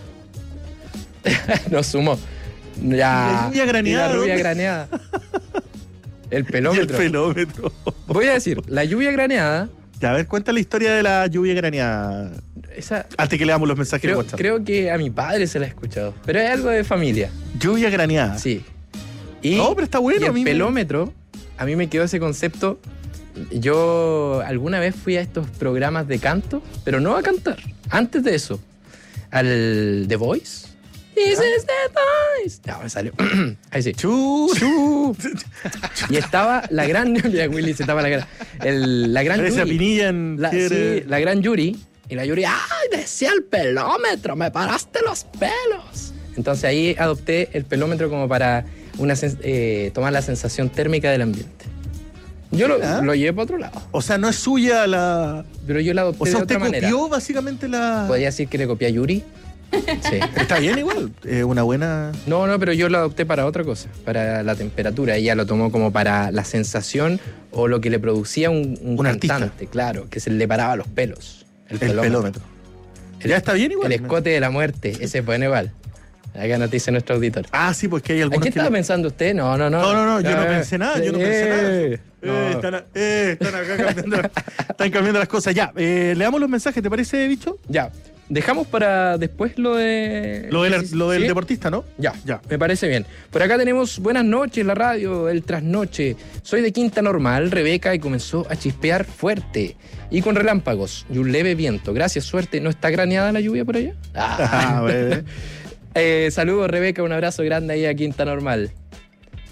Nos sumó. Ya. La lluvia graneada. La lluvia graneada. El pelómetro. El pelómetro. Voy a decir, la lluvia graneada. Ya, a ver, cuenta la historia de la lluvia graneada. Esa, Antes que le damos los mensajes creo, de WhatsApp. Creo que a mi padre se la ha escuchado. Pero es algo de familia. Lluvia graneada. Sí. Y, no, pero está bueno. Y el a mí pelómetro, me... a mí me quedó ese concepto. Yo alguna vez fui a estos programas de canto, pero no a cantar. Antes de eso, al The Voice. This is the voice. Ya, me salió. Ahí sí. Chu, chu. Y estaba la gran. Ya, Willy se tapa la cara. El, la gran Esa Yuri. pinilla en. La, sí, la gran Yuri. Y la Yuri, ¡ay! Decía el pelómetro, me paraste los pelos. Entonces ahí adopté el pelómetro como para una, eh, tomar la sensación térmica del ambiente. Yo lo, ¿Ah? lo llevé para otro lado. O sea, no es suya la... Pero yo la adopté o sea, de otra manera. ¿usted copió básicamente la...? Podría decir que le copié a Yuri. Sí. Está bien igual. Eh, una buena... No, no, pero yo lo adopté para otra cosa. Para la temperatura. Ella lo tomó como para la sensación o lo que le producía un, un, un cantante. Artista. Claro, que se le paraba los pelos. El, el pelómetro. pelómetro. El, ¿Ya está bien igual? El escote de la muerte. Ese pone igual. Acá nos dice nuestro auditor. Ah, sí, pues que hay algunos. ¿En qué estaba le... pensando usted? No, no, no. No, no, no, yo eh, no pensé nada, yo no eh, pensé nada. Eh, no. están, a, eh, están acá cambiando, están cambiando las cosas. Ya, eh, le damos los mensajes, ¿te parece, bicho? Ya. Dejamos para después lo de... Lo, de la, lo del ¿sí? deportista, ¿no? Ya, ya. Me parece bien. Por acá tenemos buenas noches, la radio, el trasnoche. Soy de Quinta Normal, Rebeca, y comenzó a chispear fuerte. Y con relámpagos y un leve viento. Gracias, suerte. ¿No está graneada la lluvia por allá? Ah, eh, saludos, Rebeca. Un abrazo grande ahí a Quinta Normal.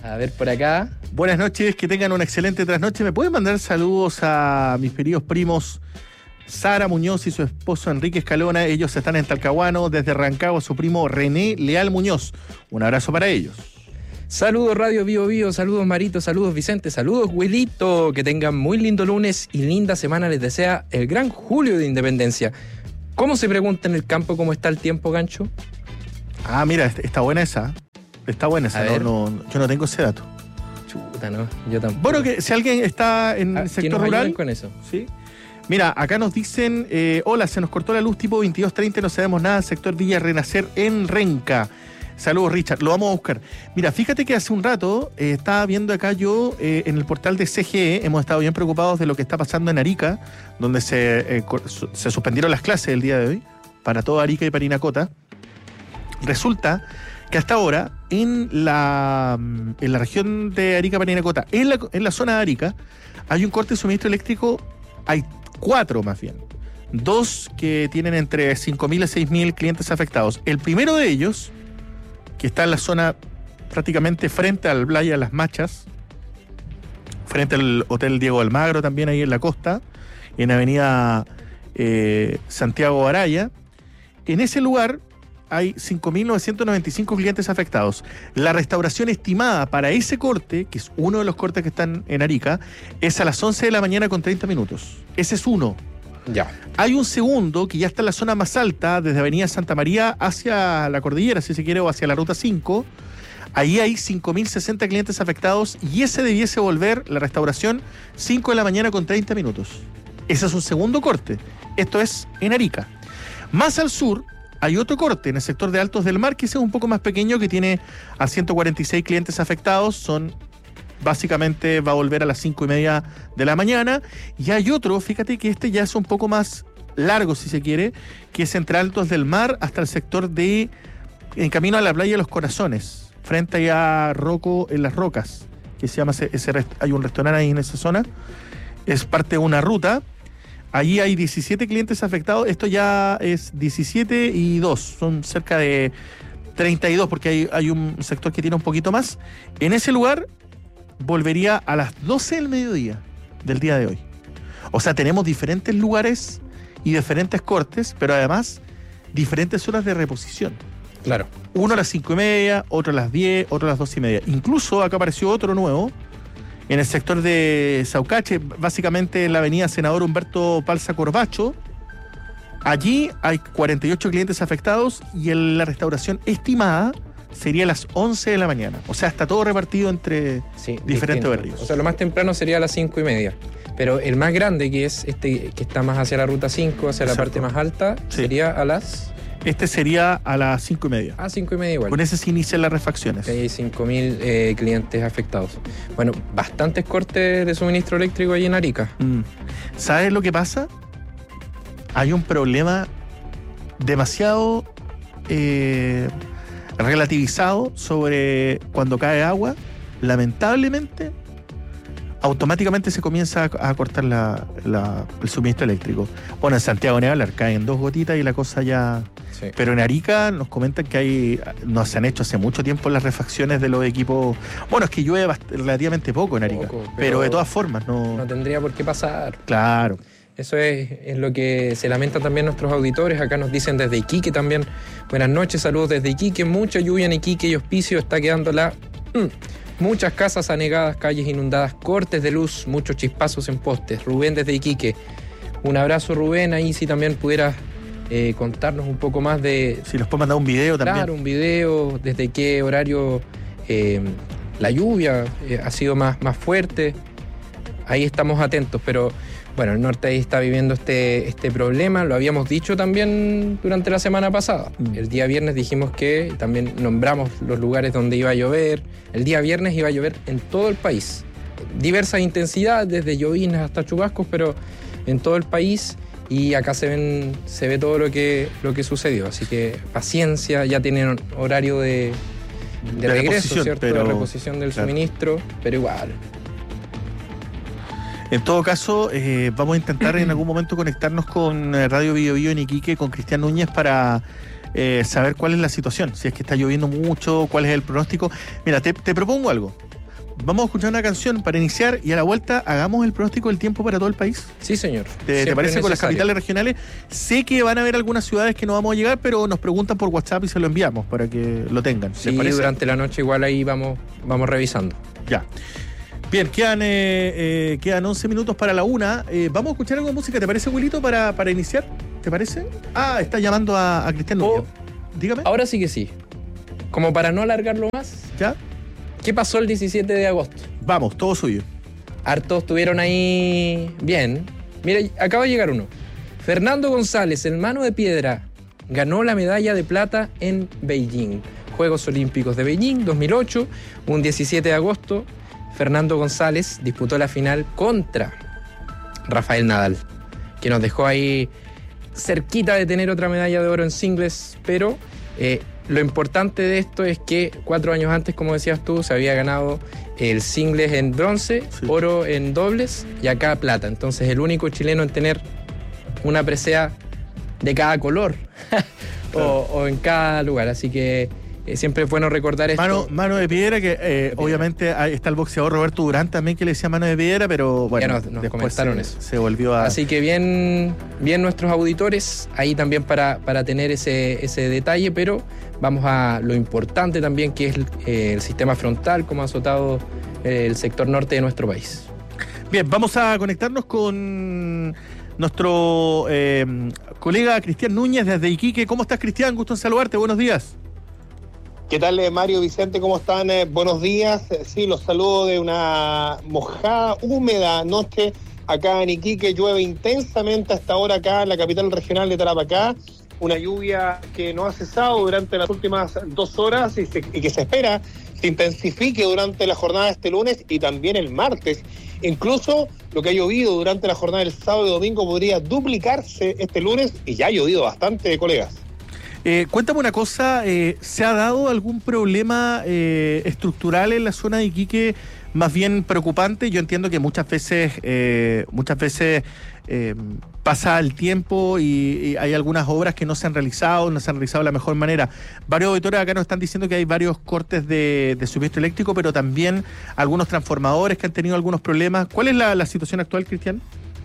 A ver, por acá. Buenas noches, que tengan una excelente trasnoche. ¿Me pueden mandar saludos a mis queridos primos Sara Muñoz y su esposo Enrique Escalona? Ellos están en Talcahuano, desde Rancagua, su primo René Leal Muñoz. Un abrazo para ellos. Saludos Radio Bio Bio, saludos Marito, saludos Vicente, saludos Wilito. Que tengan muy lindo lunes y linda semana les desea el gran Julio de Independencia. ¿Cómo se pregunta en el campo cómo está el tiempo, Gancho? Ah, mira, está buena esa. Está buena esa, no, no, yo no tengo ese dato. Chuta, no, yo tampoco. Bueno, que si alguien está en ah, el sector nos rural. Con eso. Sí. Mira, acá nos dicen, eh, hola, se nos cortó la luz tipo veintidós treinta, no sabemos nada, sector Villa Renacer en Renca. Saludos, Richard, lo vamos a buscar. Mira, fíjate que hace un rato eh, estaba viendo acá yo eh, en el portal de C G E, hemos estado bien preocupados de lo que está pasando en Arica, donde se, eh, se suspendieron las clases el día de hoy, para toda Arica y Parinacota. Resulta que hasta ahora, en la, en la región de Arica, Parinacota, en la, en la zona de Arica, hay un corte de suministro eléctrico, hay cuatro más bien. Dos que tienen entre cinco mil a seis mil clientes afectados. El primero de ellos, que está en la zona prácticamente frente al playa Las Machas, frente al Hotel Diego Almagro, también ahí en la costa, en avenida eh, Santiago Araya. En ese lugar hay cinco mil novecientos noventa y cinco clientes afectados. La restauración estimada para ese corte, que es uno de los cortes que están en Arica, es a las once de la mañana con treinta minutos. Ese es uno. Ya. Hay un segundo que ya está en la zona más alta, desde Avenida Santa María hacia la cordillera, si se quiere, o hacia la Ruta cinco. Ahí hay cinco mil sesenta clientes afectados y ese debiese volver, la restauración, cinco de la mañana con treinta minutos. Ese es un segundo corte. Esto es en Arica. Más al sur hay otro corte en el sector de Altos del Mar, que ese es un poco más pequeño, que tiene a ciento cuarenta y seis clientes afectados. Son, básicamente, va a volver a las cinco y media de la mañana. Y hay otro, fíjate que este ya es un poco más largo, si se quiere, que es entre Altos del Mar hasta el sector de, en camino a la playa de Los Corazones, frente a Roco en las Rocas, que se llama ese, ese hay un restaurante ahí en esa zona. Es parte de una ruta. Allí hay diecisiete clientes afectados. Esto ya es diecisiete y dos. Son cerca de treinta y dos, porque hay, hay un sector que tiene un poquito más. En ese lugar volvería a las doce del mediodía del día de hoy. O sea, tenemos diferentes lugares y diferentes cortes, pero además diferentes horas de reposición. Claro. Uno a las cinco y media, otro a las diez, otro a las doce y media. Incluso acá apareció otro nuevo en el sector de Saucache, básicamente en la avenida Senador Humberto Palza Corbacho. Allí hay cuarenta y ocho clientes afectados y en la restauración estimada sería a las once de la mañana. O sea, está todo repartido entre sí, diferentes barrios. O sea, lo más temprano sería a las cinco y media. Pero el más grande, que es este que está más hacia la ruta cinco, hacia Exacto. la parte más alta, sí. sería a las... Este sería a las cinco y media. Ah, cinco y media igual. Con ese se inician las refacciones. Hay cinco mil eh, clientes afectados. Bueno, bastantes cortes de suministro eléctrico ahí en Arica. Mm. ¿Sabes lo que pasa? Hay un problema demasiado eh, relativizado sobre cuando cae agua. Lamentablemente, automáticamente se comienza a, a cortar la, la, el suministro eléctrico. Bueno, en Santiago de Nevalar caen dos gotitas y la cosa ya... Sí. Pero en Arica nos comentan que hay no se han hecho hace mucho tiempo las refacciones de los equipos. Bueno, es que llueve relativamente poco en Arica, poco, pero, pero de todas formas no... No tendría por qué pasar. Claro. Eso es, es lo que se lamentan también nuestros auditores. Acá nos dicen desde Iquique también. Buenas noches, saludos desde Iquique. Mucha lluvia en Iquique y Hospicio. Está quedando la... Mm. Muchas casas anegadas, calles inundadas, cortes de luz, muchos chispazos en postes. Rubén desde Iquique. Un abrazo, Rubén. Ahí si también pudieras eh, contarnos un poco más de... Si nos puede mandar un video también. Claro, un video. Desde qué horario eh, la lluvia eh, ha sido más, más fuerte. Ahí estamos atentos, pero... Bueno, el norte ahí está viviendo este, este problema, lo habíamos dicho también durante la semana pasada. Mm. El día viernes dijimos que también nombramos los lugares donde iba a llover. El día viernes iba a llover en todo el país. Diversas intensidades, desde llovinas hasta chubascos, pero en todo el país. Y acá se ven se ve todo lo que, lo que sucedió. Así que paciencia, ya tienen horario de, de, de regreso, ¿cierto? Pero, de reposición del claro. suministro, pero igual... En todo caso, eh, vamos a intentar en algún momento conectarnos con Radio Bio Bio en Iquique, con Cristian Núñez, para eh, saber cuál es la situación, si es que está lloviendo mucho, cuál es el pronóstico. Mira, te, te propongo algo. Vamos a escuchar una canción para iniciar y a la vuelta hagamos el pronóstico del tiempo para todo el país. Sí, señor. ¿Te, ¿te parece con las capitales regionales? Sé que van a haber algunas ciudades que no vamos a llegar, pero nos preguntan por WhatsApp y se lo enviamos para que lo tengan. Sí, durante la noche igual ahí vamos, vamos revisando. Ya. Bien, quedan, eh, eh, quedan once minutos para la una. Eh, vamos a escuchar algo de música, ¿te parece, Wilito, para, para iniciar? ¿Te parece? Ah, está llamando a, a Cristian Núñez. Dígame. Ahora sí que sí. Como para no alargarlo más. ¿Ya? ¿Qué pasó el diecisiete de agosto? Vamos, todo suyo. Hartos estuvieron ahí bien. Mira, acaba de llegar uno. Fernando González, el mano de piedra, ganó la medalla de plata en Beijing. Juegos Olímpicos de Beijing dos mil ocho, un diecisiete de agosto. Fernando González disputó la final contra Rafael Nadal, que nos dejó ahí cerquita de tener otra medalla de oro en singles, pero eh, lo importante de esto es que cuatro años antes, como decías tú, se había ganado el singles en bronce, sí. oro en dobles y acá plata. Entonces el único chileno en tener una presea de cada color o, o en cada lugar. Así que eh, siempre es bueno recordar esto. Mano, mano de piedra, que eh, obviamente ahí está el boxeador Roberto Durán también, que le decía mano de piedra, pero bueno, ya nos, nos después comentaron se, eso. se volvió a... Así que bien, bien nuestros auditores ahí también para, para tener ese, ese detalle, pero vamos a lo importante también, que es el, eh, el sistema frontal, como ha azotado eh, el sector norte de nuestro país. Bien, vamos a conectarnos con nuestro eh, colega Cristian Núñez desde Iquique. ¿Cómo estás, Cristian? Gusto en saludarte. Buenos días. ¿Qué tal, Mario, Vicente? ¿Cómo están? Eh, buenos días. Sí, los saludo de una mojada, húmeda noche acá en Iquique. Llueve intensamente hasta ahora acá en la capital regional de Tarapacá. Una lluvia que no ha cesado durante las últimas dos horas y, se, y que se espera se intensifique durante la jornada de este lunes y también el martes. Incluso lo que ha llovido durante la jornada del sábado y domingo podría duplicarse este lunes y ya ha llovido bastante, colegas. Eh, cuéntame una cosa, eh, ¿se ha dado algún problema eh, estructural en la zona de Iquique más bien preocupante? Yo entiendo que muchas veces eh, muchas veces eh, pasa el tiempo y, y hay algunas obras que no se han realizado, no se han realizado de la mejor manera. Varios auditores acá nos están diciendo que hay varios cortes de, de suministro eléctrico, pero también algunos transformadores que han tenido algunos problemas. ¿Cuál es la, la situación actual, Cristian?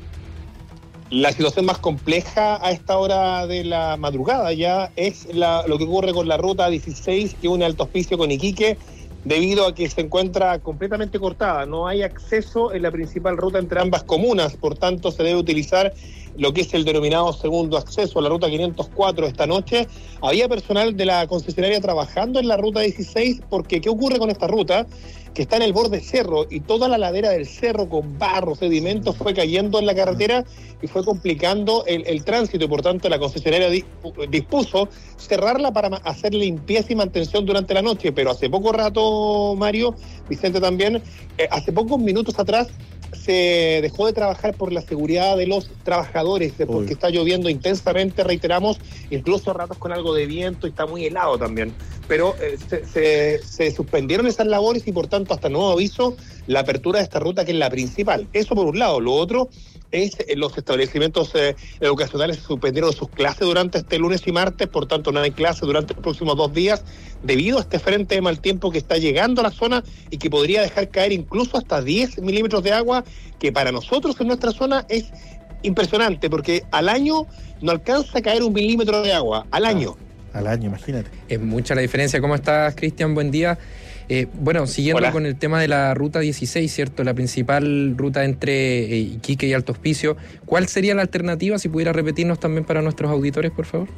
La situación más compleja a esta hora de la madrugada ya es la, lo que ocurre con la ruta dieciséis que une Alto Hospicio con Iquique, debido a que se encuentra completamente cortada. No hay acceso en la principal ruta entre ambas comunas, por tanto se debe utilizar lo que es el denominado segundo acceso a la ruta quinientos cuatro esta noche. Había personal de la concesionaria trabajando en la ruta dieciséis, porque ¿qué ocurre con esta ruta? Que está en el borde cerro y toda la ladera del cerro con barro, sedimentos, fue cayendo en la carretera y fue complicando el, el tránsito, y por tanto la concesionaria di, dispuso cerrarla para hacer limpieza y mantención durante la noche. Pero hace poco rato, Mario, Vicente también, eh, hace pocos minutos atrás se dejó de trabajar por la seguridad de los trabajadores, porque Uy. está lloviendo intensamente, reiteramos, incluso a ratos con algo de viento y está muy helado también. Pero eh, se, se, se suspendieron esas labores y por tanto hasta nuevo aviso la apertura de esta ruta, que es la principal. Eso por un lado. Lo otro es eh, los establecimientos eh, educacionales suspendieron sus clases durante este lunes y martes, por tanto no hay clases durante los próximos dos días debido a este frente de mal tiempo que está llegando a la zona y que podría dejar caer incluso hasta diez milímetros de agua, que para nosotros en nuestra zona es impresionante, porque al año no alcanza a caer un milímetro de agua, al año. Al año, imagínate. Es mucha la diferencia. ¿Cómo estás, Cristian? Buen día. Eh, bueno, siguiendo Hola. con el tema de la ruta dieciséis, ¿cierto? La principal ruta entre eh, Iquique y Alto Hospicio. ¿Cuál sería la alternativa? Si pudiera repetirnos también para nuestros auditores, por favor.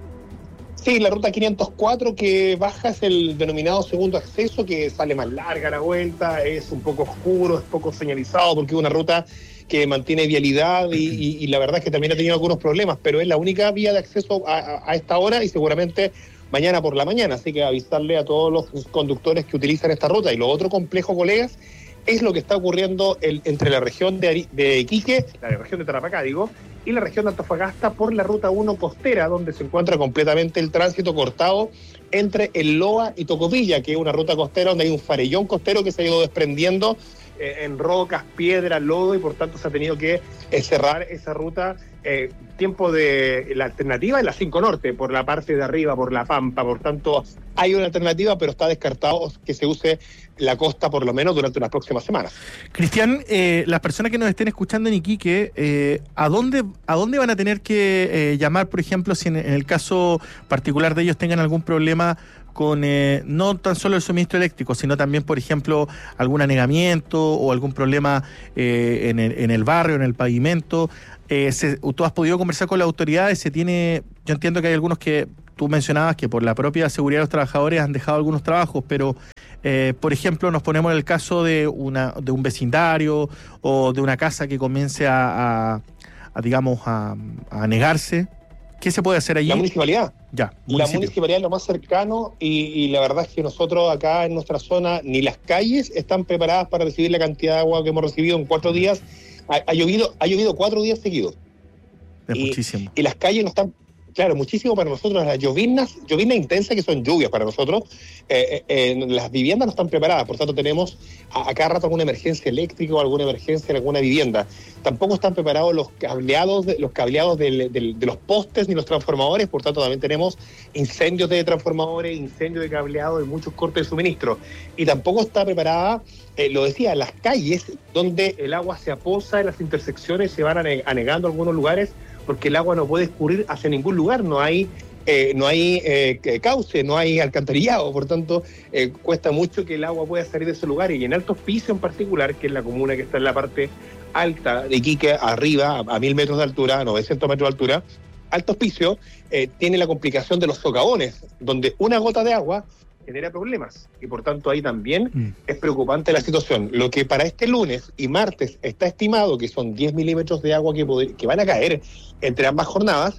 Sí, la ruta quinientos cuatro que baja es el denominado segundo acceso, que sale más larga la vuelta, es un poco oscuro, es poco señalizado, porque es una ruta que mantiene vialidad y, y, y la verdad es que también ha tenido algunos problemas, pero es la única vía de acceso a, a, a esta hora y seguramente mañana por la mañana, así que avisarle a todos los conductores que utilizan esta ruta. Y lo otro complejo, colegas, es lo que está ocurriendo el, entre la región de, Ari, de Iquique, la región de Tarapacá, digo, y la región de Antofagasta por la ruta uno costera, donde se encuentra completamente el tránsito cortado entre el Loa y Tocopilla, que es una ruta costera donde hay un farellón costero que se ha ido desprendiendo eh, en rocas, piedras, lodo, y por tanto se ha tenido que eh, cerrar esa ruta eh, tiempo de la alternativa es la cinco Norte, por la parte de arriba, por La Pampa, por tanto hay una alternativa, pero está descartado que se use la costa por lo menos durante las próximas semanas. Cristian, eh, las personas que nos estén escuchando en Iquique, eh, ¿a dónde a dónde van a tener que eh, llamar, por ejemplo, si en, en el caso particular de ellos tengan algún problema con eh, no tan solo el suministro eléctrico, sino también, por ejemplo, algún anegamiento o algún problema eh, en, el, en el barrio, en el pavimento? Eh, se, ¿Tú has podido conversar con las autoridades? Se tiene, yo entiendo que hay algunos que tú mencionabas que por la propia seguridad de los trabajadores han dejado algunos trabajos, pero eh, por ejemplo, nos ponemos en el caso de una de un vecindario o de una casa que comience a, a, a digamos, a, a negarse. ¿Qué se puede hacer allí? La municipalidad. Ya, la municipalidad es lo más cercano y, y la verdad es que nosotros acá en nuestra zona ni las calles están preparadas para recibir la cantidad de agua que hemos recibido en cuatro días. Ha, ha llovido, ha llovido cuatro días seguidos. Es y, muchísimo. Y las calles no están, claro, muchísimo para nosotros. Las lloviznas, lloviznas intensas que son lluvias para nosotros, eh, eh, las viviendas no están preparadas, por tanto tenemos a, a cada rato alguna emergencia eléctrica o alguna emergencia en alguna vivienda. Tampoco están preparados los cableados, de, los cableados de, de, de los postes ni los transformadores, por tanto también tenemos incendios de transformadores, incendios de cableado y muchos cortes de suministro. Y tampoco está preparada, eh, lo decía, las calles donde el agua se aposa en las intersecciones, se van anegando algunos lugares, porque el agua no puede escurrir hacia ningún lugar, no hay eh, no hay eh, cauce, no hay alcantarillado, por tanto eh, cuesta mucho que el agua pueda salir de ese lugar. Y en Alto Hospicio en particular, que es la comuna que está en la parte alta de Iquique, arriba, a, a mil metros de altura, a novecientos metros de altura, Alto Hospicio eh, tiene la complicación de los socavones, donde una gota de agua genera problemas, y por tanto ahí también mm. es preocupante la situación. Lo que para este lunes y martes está estimado que son diez milímetros de agua que, pod- que van a caer entre ambas jornadas,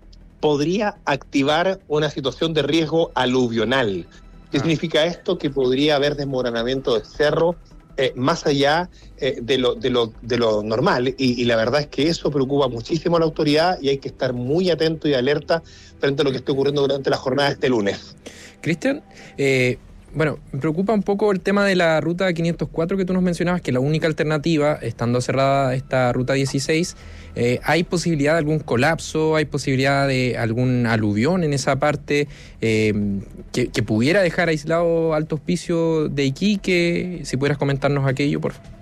podría activar una situación de riesgo aluvional. ¿Qué ah. significa esto? Que podría haber desmoronamiento de cerro eh, más allá eh, de, lo, de, lo, de lo normal, y, y la verdad es que eso preocupa muchísimo a la autoridad y hay que estar muy atento y alerta frente a lo que esté ocurriendo durante la jornada de este lunes. Cristian, eh, bueno, me preocupa un poco el tema de la ruta quinientos cuatro que tú nos mencionabas, que la única alternativa, estando cerrada esta ruta dieciséis, eh, ¿hay posibilidad de algún colapso? ¿Hay posibilidad de algún aluvión en esa parte eh, que, que pudiera dejar aislado Alto Hospicio de Iquique? Si pudieras comentarnos aquello, por favor.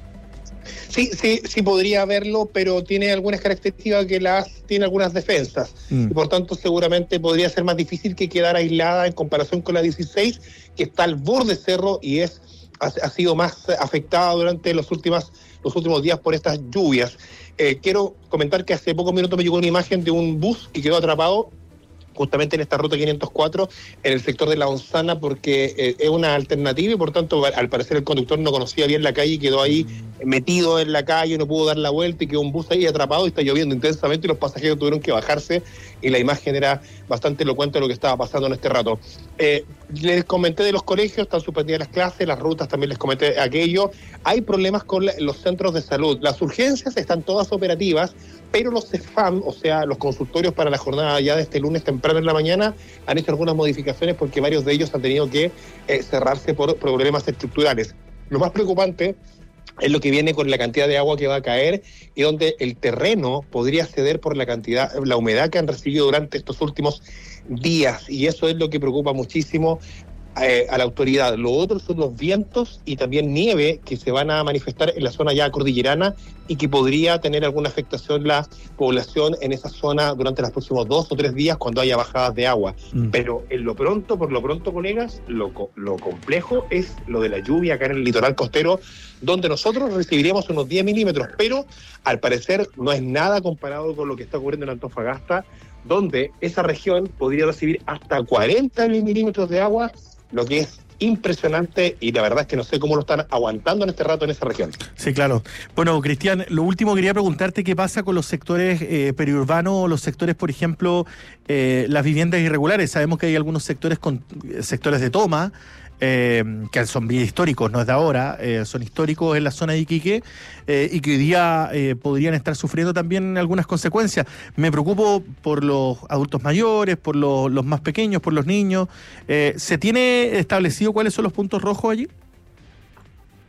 Sí, sí, sí podría haberlo, pero tiene algunas características que las tiene algunas defensas. Mm. Y por tanto seguramente podría ser más difícil que quedar aislada en comparación con la dieciséis, que está al borde cerro y es ha, ha sido más afectada durante los últimos, los últimos días por estas lluvias. Eh, quiero comentar que hace pocos minutos me llegó una imagen de un bus que quedó atrapado justamente en esta ruta quinientos cuatro, en el sector de La Onzana, porque eh, es una alternativa y por tanto al parecer el conductor no conocía bien la calle y quedó ahí metido en la calle, no pudo dar la vuelta y quedó un bus ahí atrapado y está lloviendo intensamente y los pasajeros tuvieron que bajarse y la imagen era bastante elocuente de lo que estaba pasando en este rato. Eh, les comenté de los colegios, están suspendidas las clases, las rutas también les comenté aquello. Hay problemas con la, los centros de salud. Las urgencias están todas operativas, pero los C E F A M, o sea, los consultorios para la jornada ya de este lunes temprano en la mañana, han hecho algunas modificaciones porque varios de ellos han tenido que eh, cerrarse por problemas estructurales. Lo más preocupante es lo que viene con la cantidad de agua que va a caer y donde el terreno podría ceder por la cantidad, la humedad que han recibido durante estos últimos días, y eso es lo que preocupa muchísimo eh, a la autoridad. Lo otro son los vientos y también nieve que se van a manifestar en la zona ya cordillerana y que podría tener alguna afectación la población en esa zona durante los próximos dos o tres días cuando haya bajadas de agua. Mm. Pero en lo pronto, por lo pronto, colegas, lo, lo complejo es lo de la lluvia acá en el litoral costero, donde nosotros recibiríamos unos diez milímetros, pero al parecer no es nada comparado con lo que está ocurriendo en Antofagasta, donde esa región podría recibir hasta cuarenta milímetros de agua, lo que es impresionante, y la verdad es que no sé cómo lo están aguantando en este rato en esa región. Sí, claro. Bueno, Cristian, lo último quería preguntarte qué pasa con los sectores eh, periurbanos, los sectores, por ejemplo, eh, las viviendas irregulares. Sabemos que hay algunos sectores con sectores de toma, Eh, que son bien históricos, no es de ahora, eh, son históricos en la zona de Iquique eh, y que hoy día eh, podrían estar sufriendo también algunas consecuencias. Me preocupo por los adultos mayores, por los, los más pequeños, por los niños. Eh, ¿Se tiene establecido cuáles son los puntos rojos allí?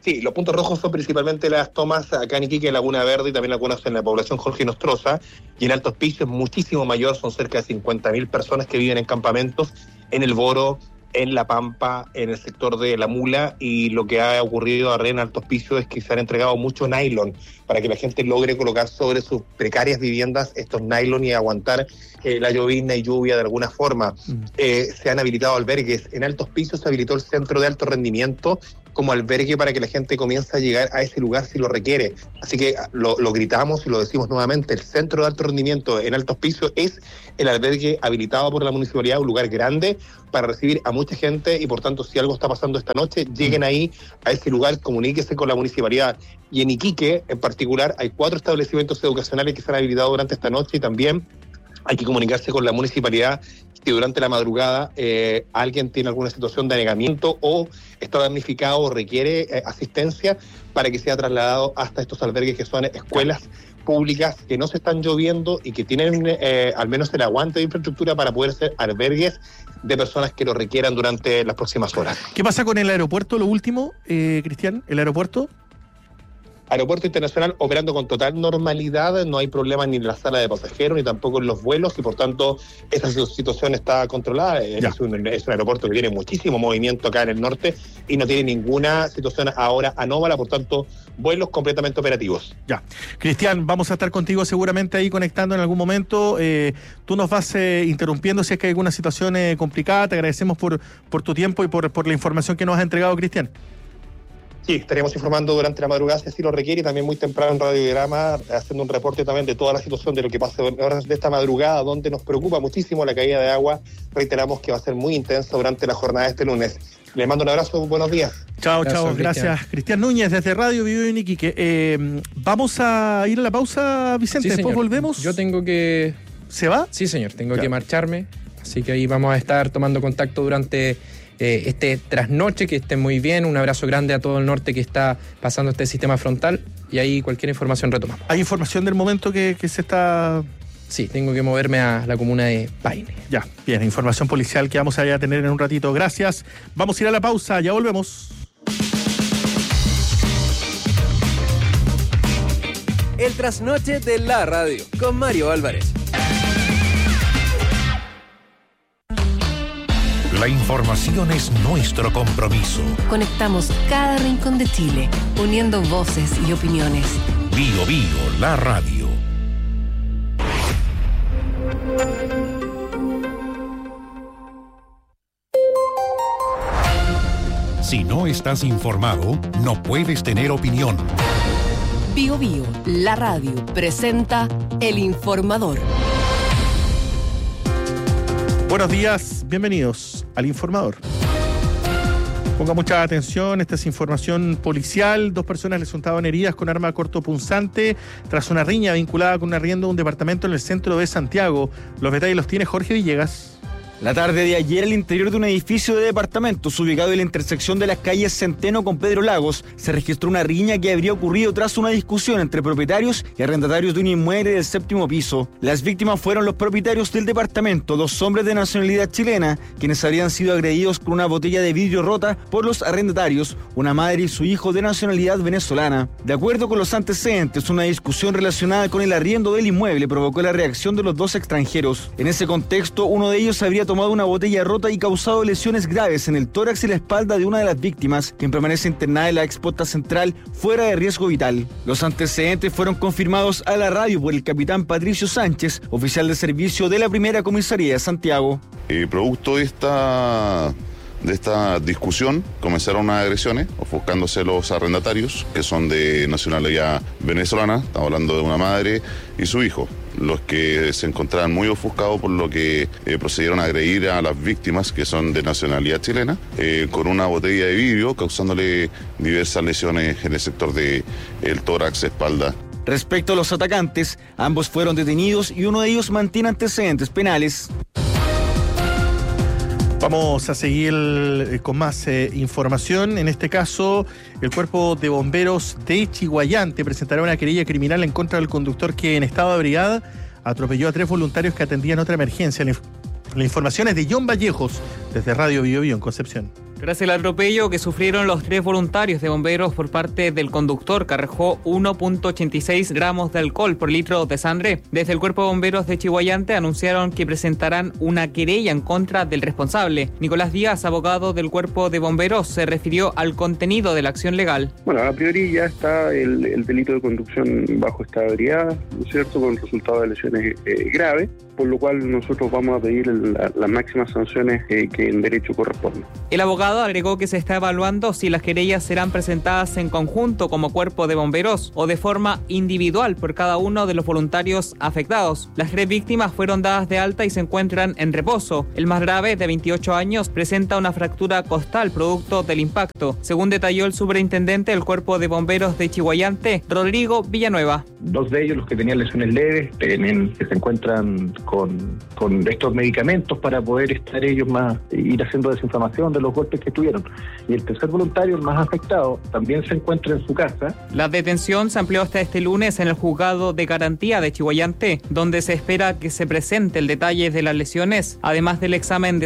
Sí, los puntos rojos son principalmente las tomas acá en Iquique, Laguna Verde, y también algunas en la población Jorge Nostroza, y en Alto Hospicio es muchísimo mayor, son cerca de cincuenta mil personas que viven en campamentos, en el Boro, en La Pampa, en el sector de La Mula, y lo que ha ocurrido ahora en Alto Hospicio es que se han entregado mucho nylon para que la gente logre colocar sobre sus precarias viviendas estos nylon y aguantar eh, la llovizna y lluvia de alguna forma. Mm. Eh, se han habilitado albergues. En Alto Hospicio se habilitó el centro de alto rendimiento como albergue para que la gente comience a llegar a ese lugar si lo requiere. Así que lo, lo gritamos y lo decimos nuevamente, el centro de alto rendimiento en Alto Hospicio es el albergue habilitado por la municipalidad, un lugar grande para recibir a mucha gente, y por tanto, si algo está pasando esta noche, lleguen ahí a ese lugar, comuníquese con la municipalidad. Y en Iquique, en particular, hay cuatro establecimientos educacionales que se han habilitado durante esta noche, y también hay que comunicarse con la municipalidad si durante la madrugada eh, alguien tiene alguna situación de anegamiento o está damnificado o requiere eh, asistencia para que sea trasladado hasta estos albergues que son escuelas públicas que no se están lloviendo y que tienen eh, al menos el aguante de infraestructura para poder ser albergues de personas que lo requieran durante las próximas horas. ¿Qué pasa con el aeropuerto, lo último, eh, Cristian? ¿El aeropuerto? Aeropuerto Internacional operando con total normalidad, no hay problema ni en la sala de pasajeros ni tampoco en los vuelos, y por tanto esa situación está controlada. Es un, es un aeropuerto que tiene muchísimo movimiento acá en el norte y no tiene ninguna situación ahora anómala, por tanto vuelos completamente operativos. Ya. Cristian, vamos a estar contigo seguramente ahí conectando en algún momento. Eh, tú nos vas eh, interrumpiendo si es que hay alguna situación eh, complicada. Te agradecemos por, por tu tiempo y por, por la información que nos has entregado, Cristian. Sí, estaríamos informando durante la madrugada si así lo requiere, y también muy temprano en Radiograma, haciendo un reporte también de toda la situación de lo que pasa en horas de esta madrugada, donde nos preocupa muchísimo la caída de agua. Reiteramos que va a ser muy intensa durante la jornada de este lunes. Les mando un abrazo, buenos días. Chao, chao, gracias. Cristian Núñez, desde Radio Vivo en Iquique. Eh, vamos a ir a la pausa, Vicente, sí, después señor. volvemos. Yo tengo que... ¿Se va? Sí, señor, tengo ya. que marcharme, así que ahí vamos a estar tomando contacto durante... Eh, este trasnoche, que estén muy bien. Un abrazo grande a todo el norte que está pasando este sistema frontal, y ahí cualquier información retomamos. ¿Hay información del momento que, que se está...? Sí, tengo que moverme a la comuna de Paine. Ya, bien, información policial que vamos a tener en un ratito. Gracias. Vamos a ir a la pausa, ya volvemos. El trasnoche de la radio, con Mario Álvarez. La información es nuestro compromiso. Conectamos cada rincón de Chile, uniendo voces y opiniones. Bio Bio, la radio. Si no estás informado, no puedes tener opinión. Bio Bio, la radio, presenta El Informador. Buenos días, bienvenidos al Informador. Ponga mucha atención, esta es información policial. Dos personas resultaron heridas con arma cortopunzante tras una riña vinculada con un arriendo de un departamento en el centro de Santiago. Los detalles los tiene Jorge Villegas. La tarde de ayer, al interior de un edificio de departamentos ubicado en la intersección de las calles Centeno con Pedro Lagos, se registró una riña que habría ocurrido tras una discusión entre propietarios y arrendatarios de un inmueble del séptimo piso. Las víctimas fueron los propietarios del departamento, dos hombres de nacionalidad chilena, quienes habrían sido agredidos con una botella de vidrio rota por los arrendatarios, una madre y su hijo de nacionalidad venezolana. De acuerdo con los antecedentes, una discusión relacionada con el arriendo del inmueble provocó la reacción de los dos extranjeros. En ese contexto, uno de ellos habría tomado una botella rota y causado lesiones graves en el tórax y la espalda de una de las víctimas, quien permanece internada en la exposta central fuera de riesgo vital. Los antecedentes fueron confirmados a la radio por el capitán Patricio Sánchez, oficial de servicio de la primera comisaría de Santiago. Eh, producto de esta... de esta discusión comenzaron unas agresiones, ofuscándose los arrendatarios, que son de nacionalidad venezolana, estamos hablando de una madre y su hijo, los que se encontraban muy ofuscados, por lo que eh, procedieron a agredir a las víctimas, que son de nacionalidad chilena, eh, con una botella de vidrio, causándole diversas lesiones en el sector de el tórax, espalda. Respecto a los atacantes, ambos fueron detenidos y uno de ellos mantiene antecedentes penales. Vamos a seguir eh, con más eh, información. En este caso, el Cuerpo de Bomberos de Chiguayante presentará una querella criminal en contra del conductor que, en estado de ebriedad, atropelló a tres voluntarios que atendían otra emergencia. La, inf- la información es de John Vallejos, desde Radio Bio Bio en Concepción. Tras el atropello que sufrieron los tres voluntarios de bomberos por parte del conductor que arrojó uno punto ochenta y seis gramos de alcohol por litro de sangre, desde el Cuerpo de Bomberos de Chihuayante anunciaron que presentarán una querella en contra del responsable. Nicolás Díaz, abogado del Cuerpo de Bomberos, se refirió al contenido de la acción legal. Bueno, a priori ya está el, el delito de conducción bajo estado de ebriedad, ¿no es cierto?, con resultado de lesiones eh, graves, por lo cual nosotros vamos a pedir la, las máximas sanciones eh, que en derecho corresponden. El abogado agregó que se está evaluando si las querellas serán presentadas en conjunto como Cuerpo de Bomberos o de forma individual por cada uno de los voluntarios afectados. Las tres víctimas fueron dadas de alta y se encuentran en reposo. El más grave, de veintiocho años, presenta una fractura costal producto del impacto, según detalló el superintendente del Cuerpo de Bomberos de Chihuayante, Rodrigo Villanueva. Dos de ellos, los que tenían lesiones leves, tienen, que se encuentran con, con estos medicamentos para poder estar ellos más, ir haciendo desinflamación de los golpes que tuvieron. Y el tercer voluntario, el más afectado, también se encuentra en su casa. La detención se amplió hasta este lunes en el juzgado de garantía de Chihuayante, donde se espera que se presente el detalle de las lesiones, además del examen de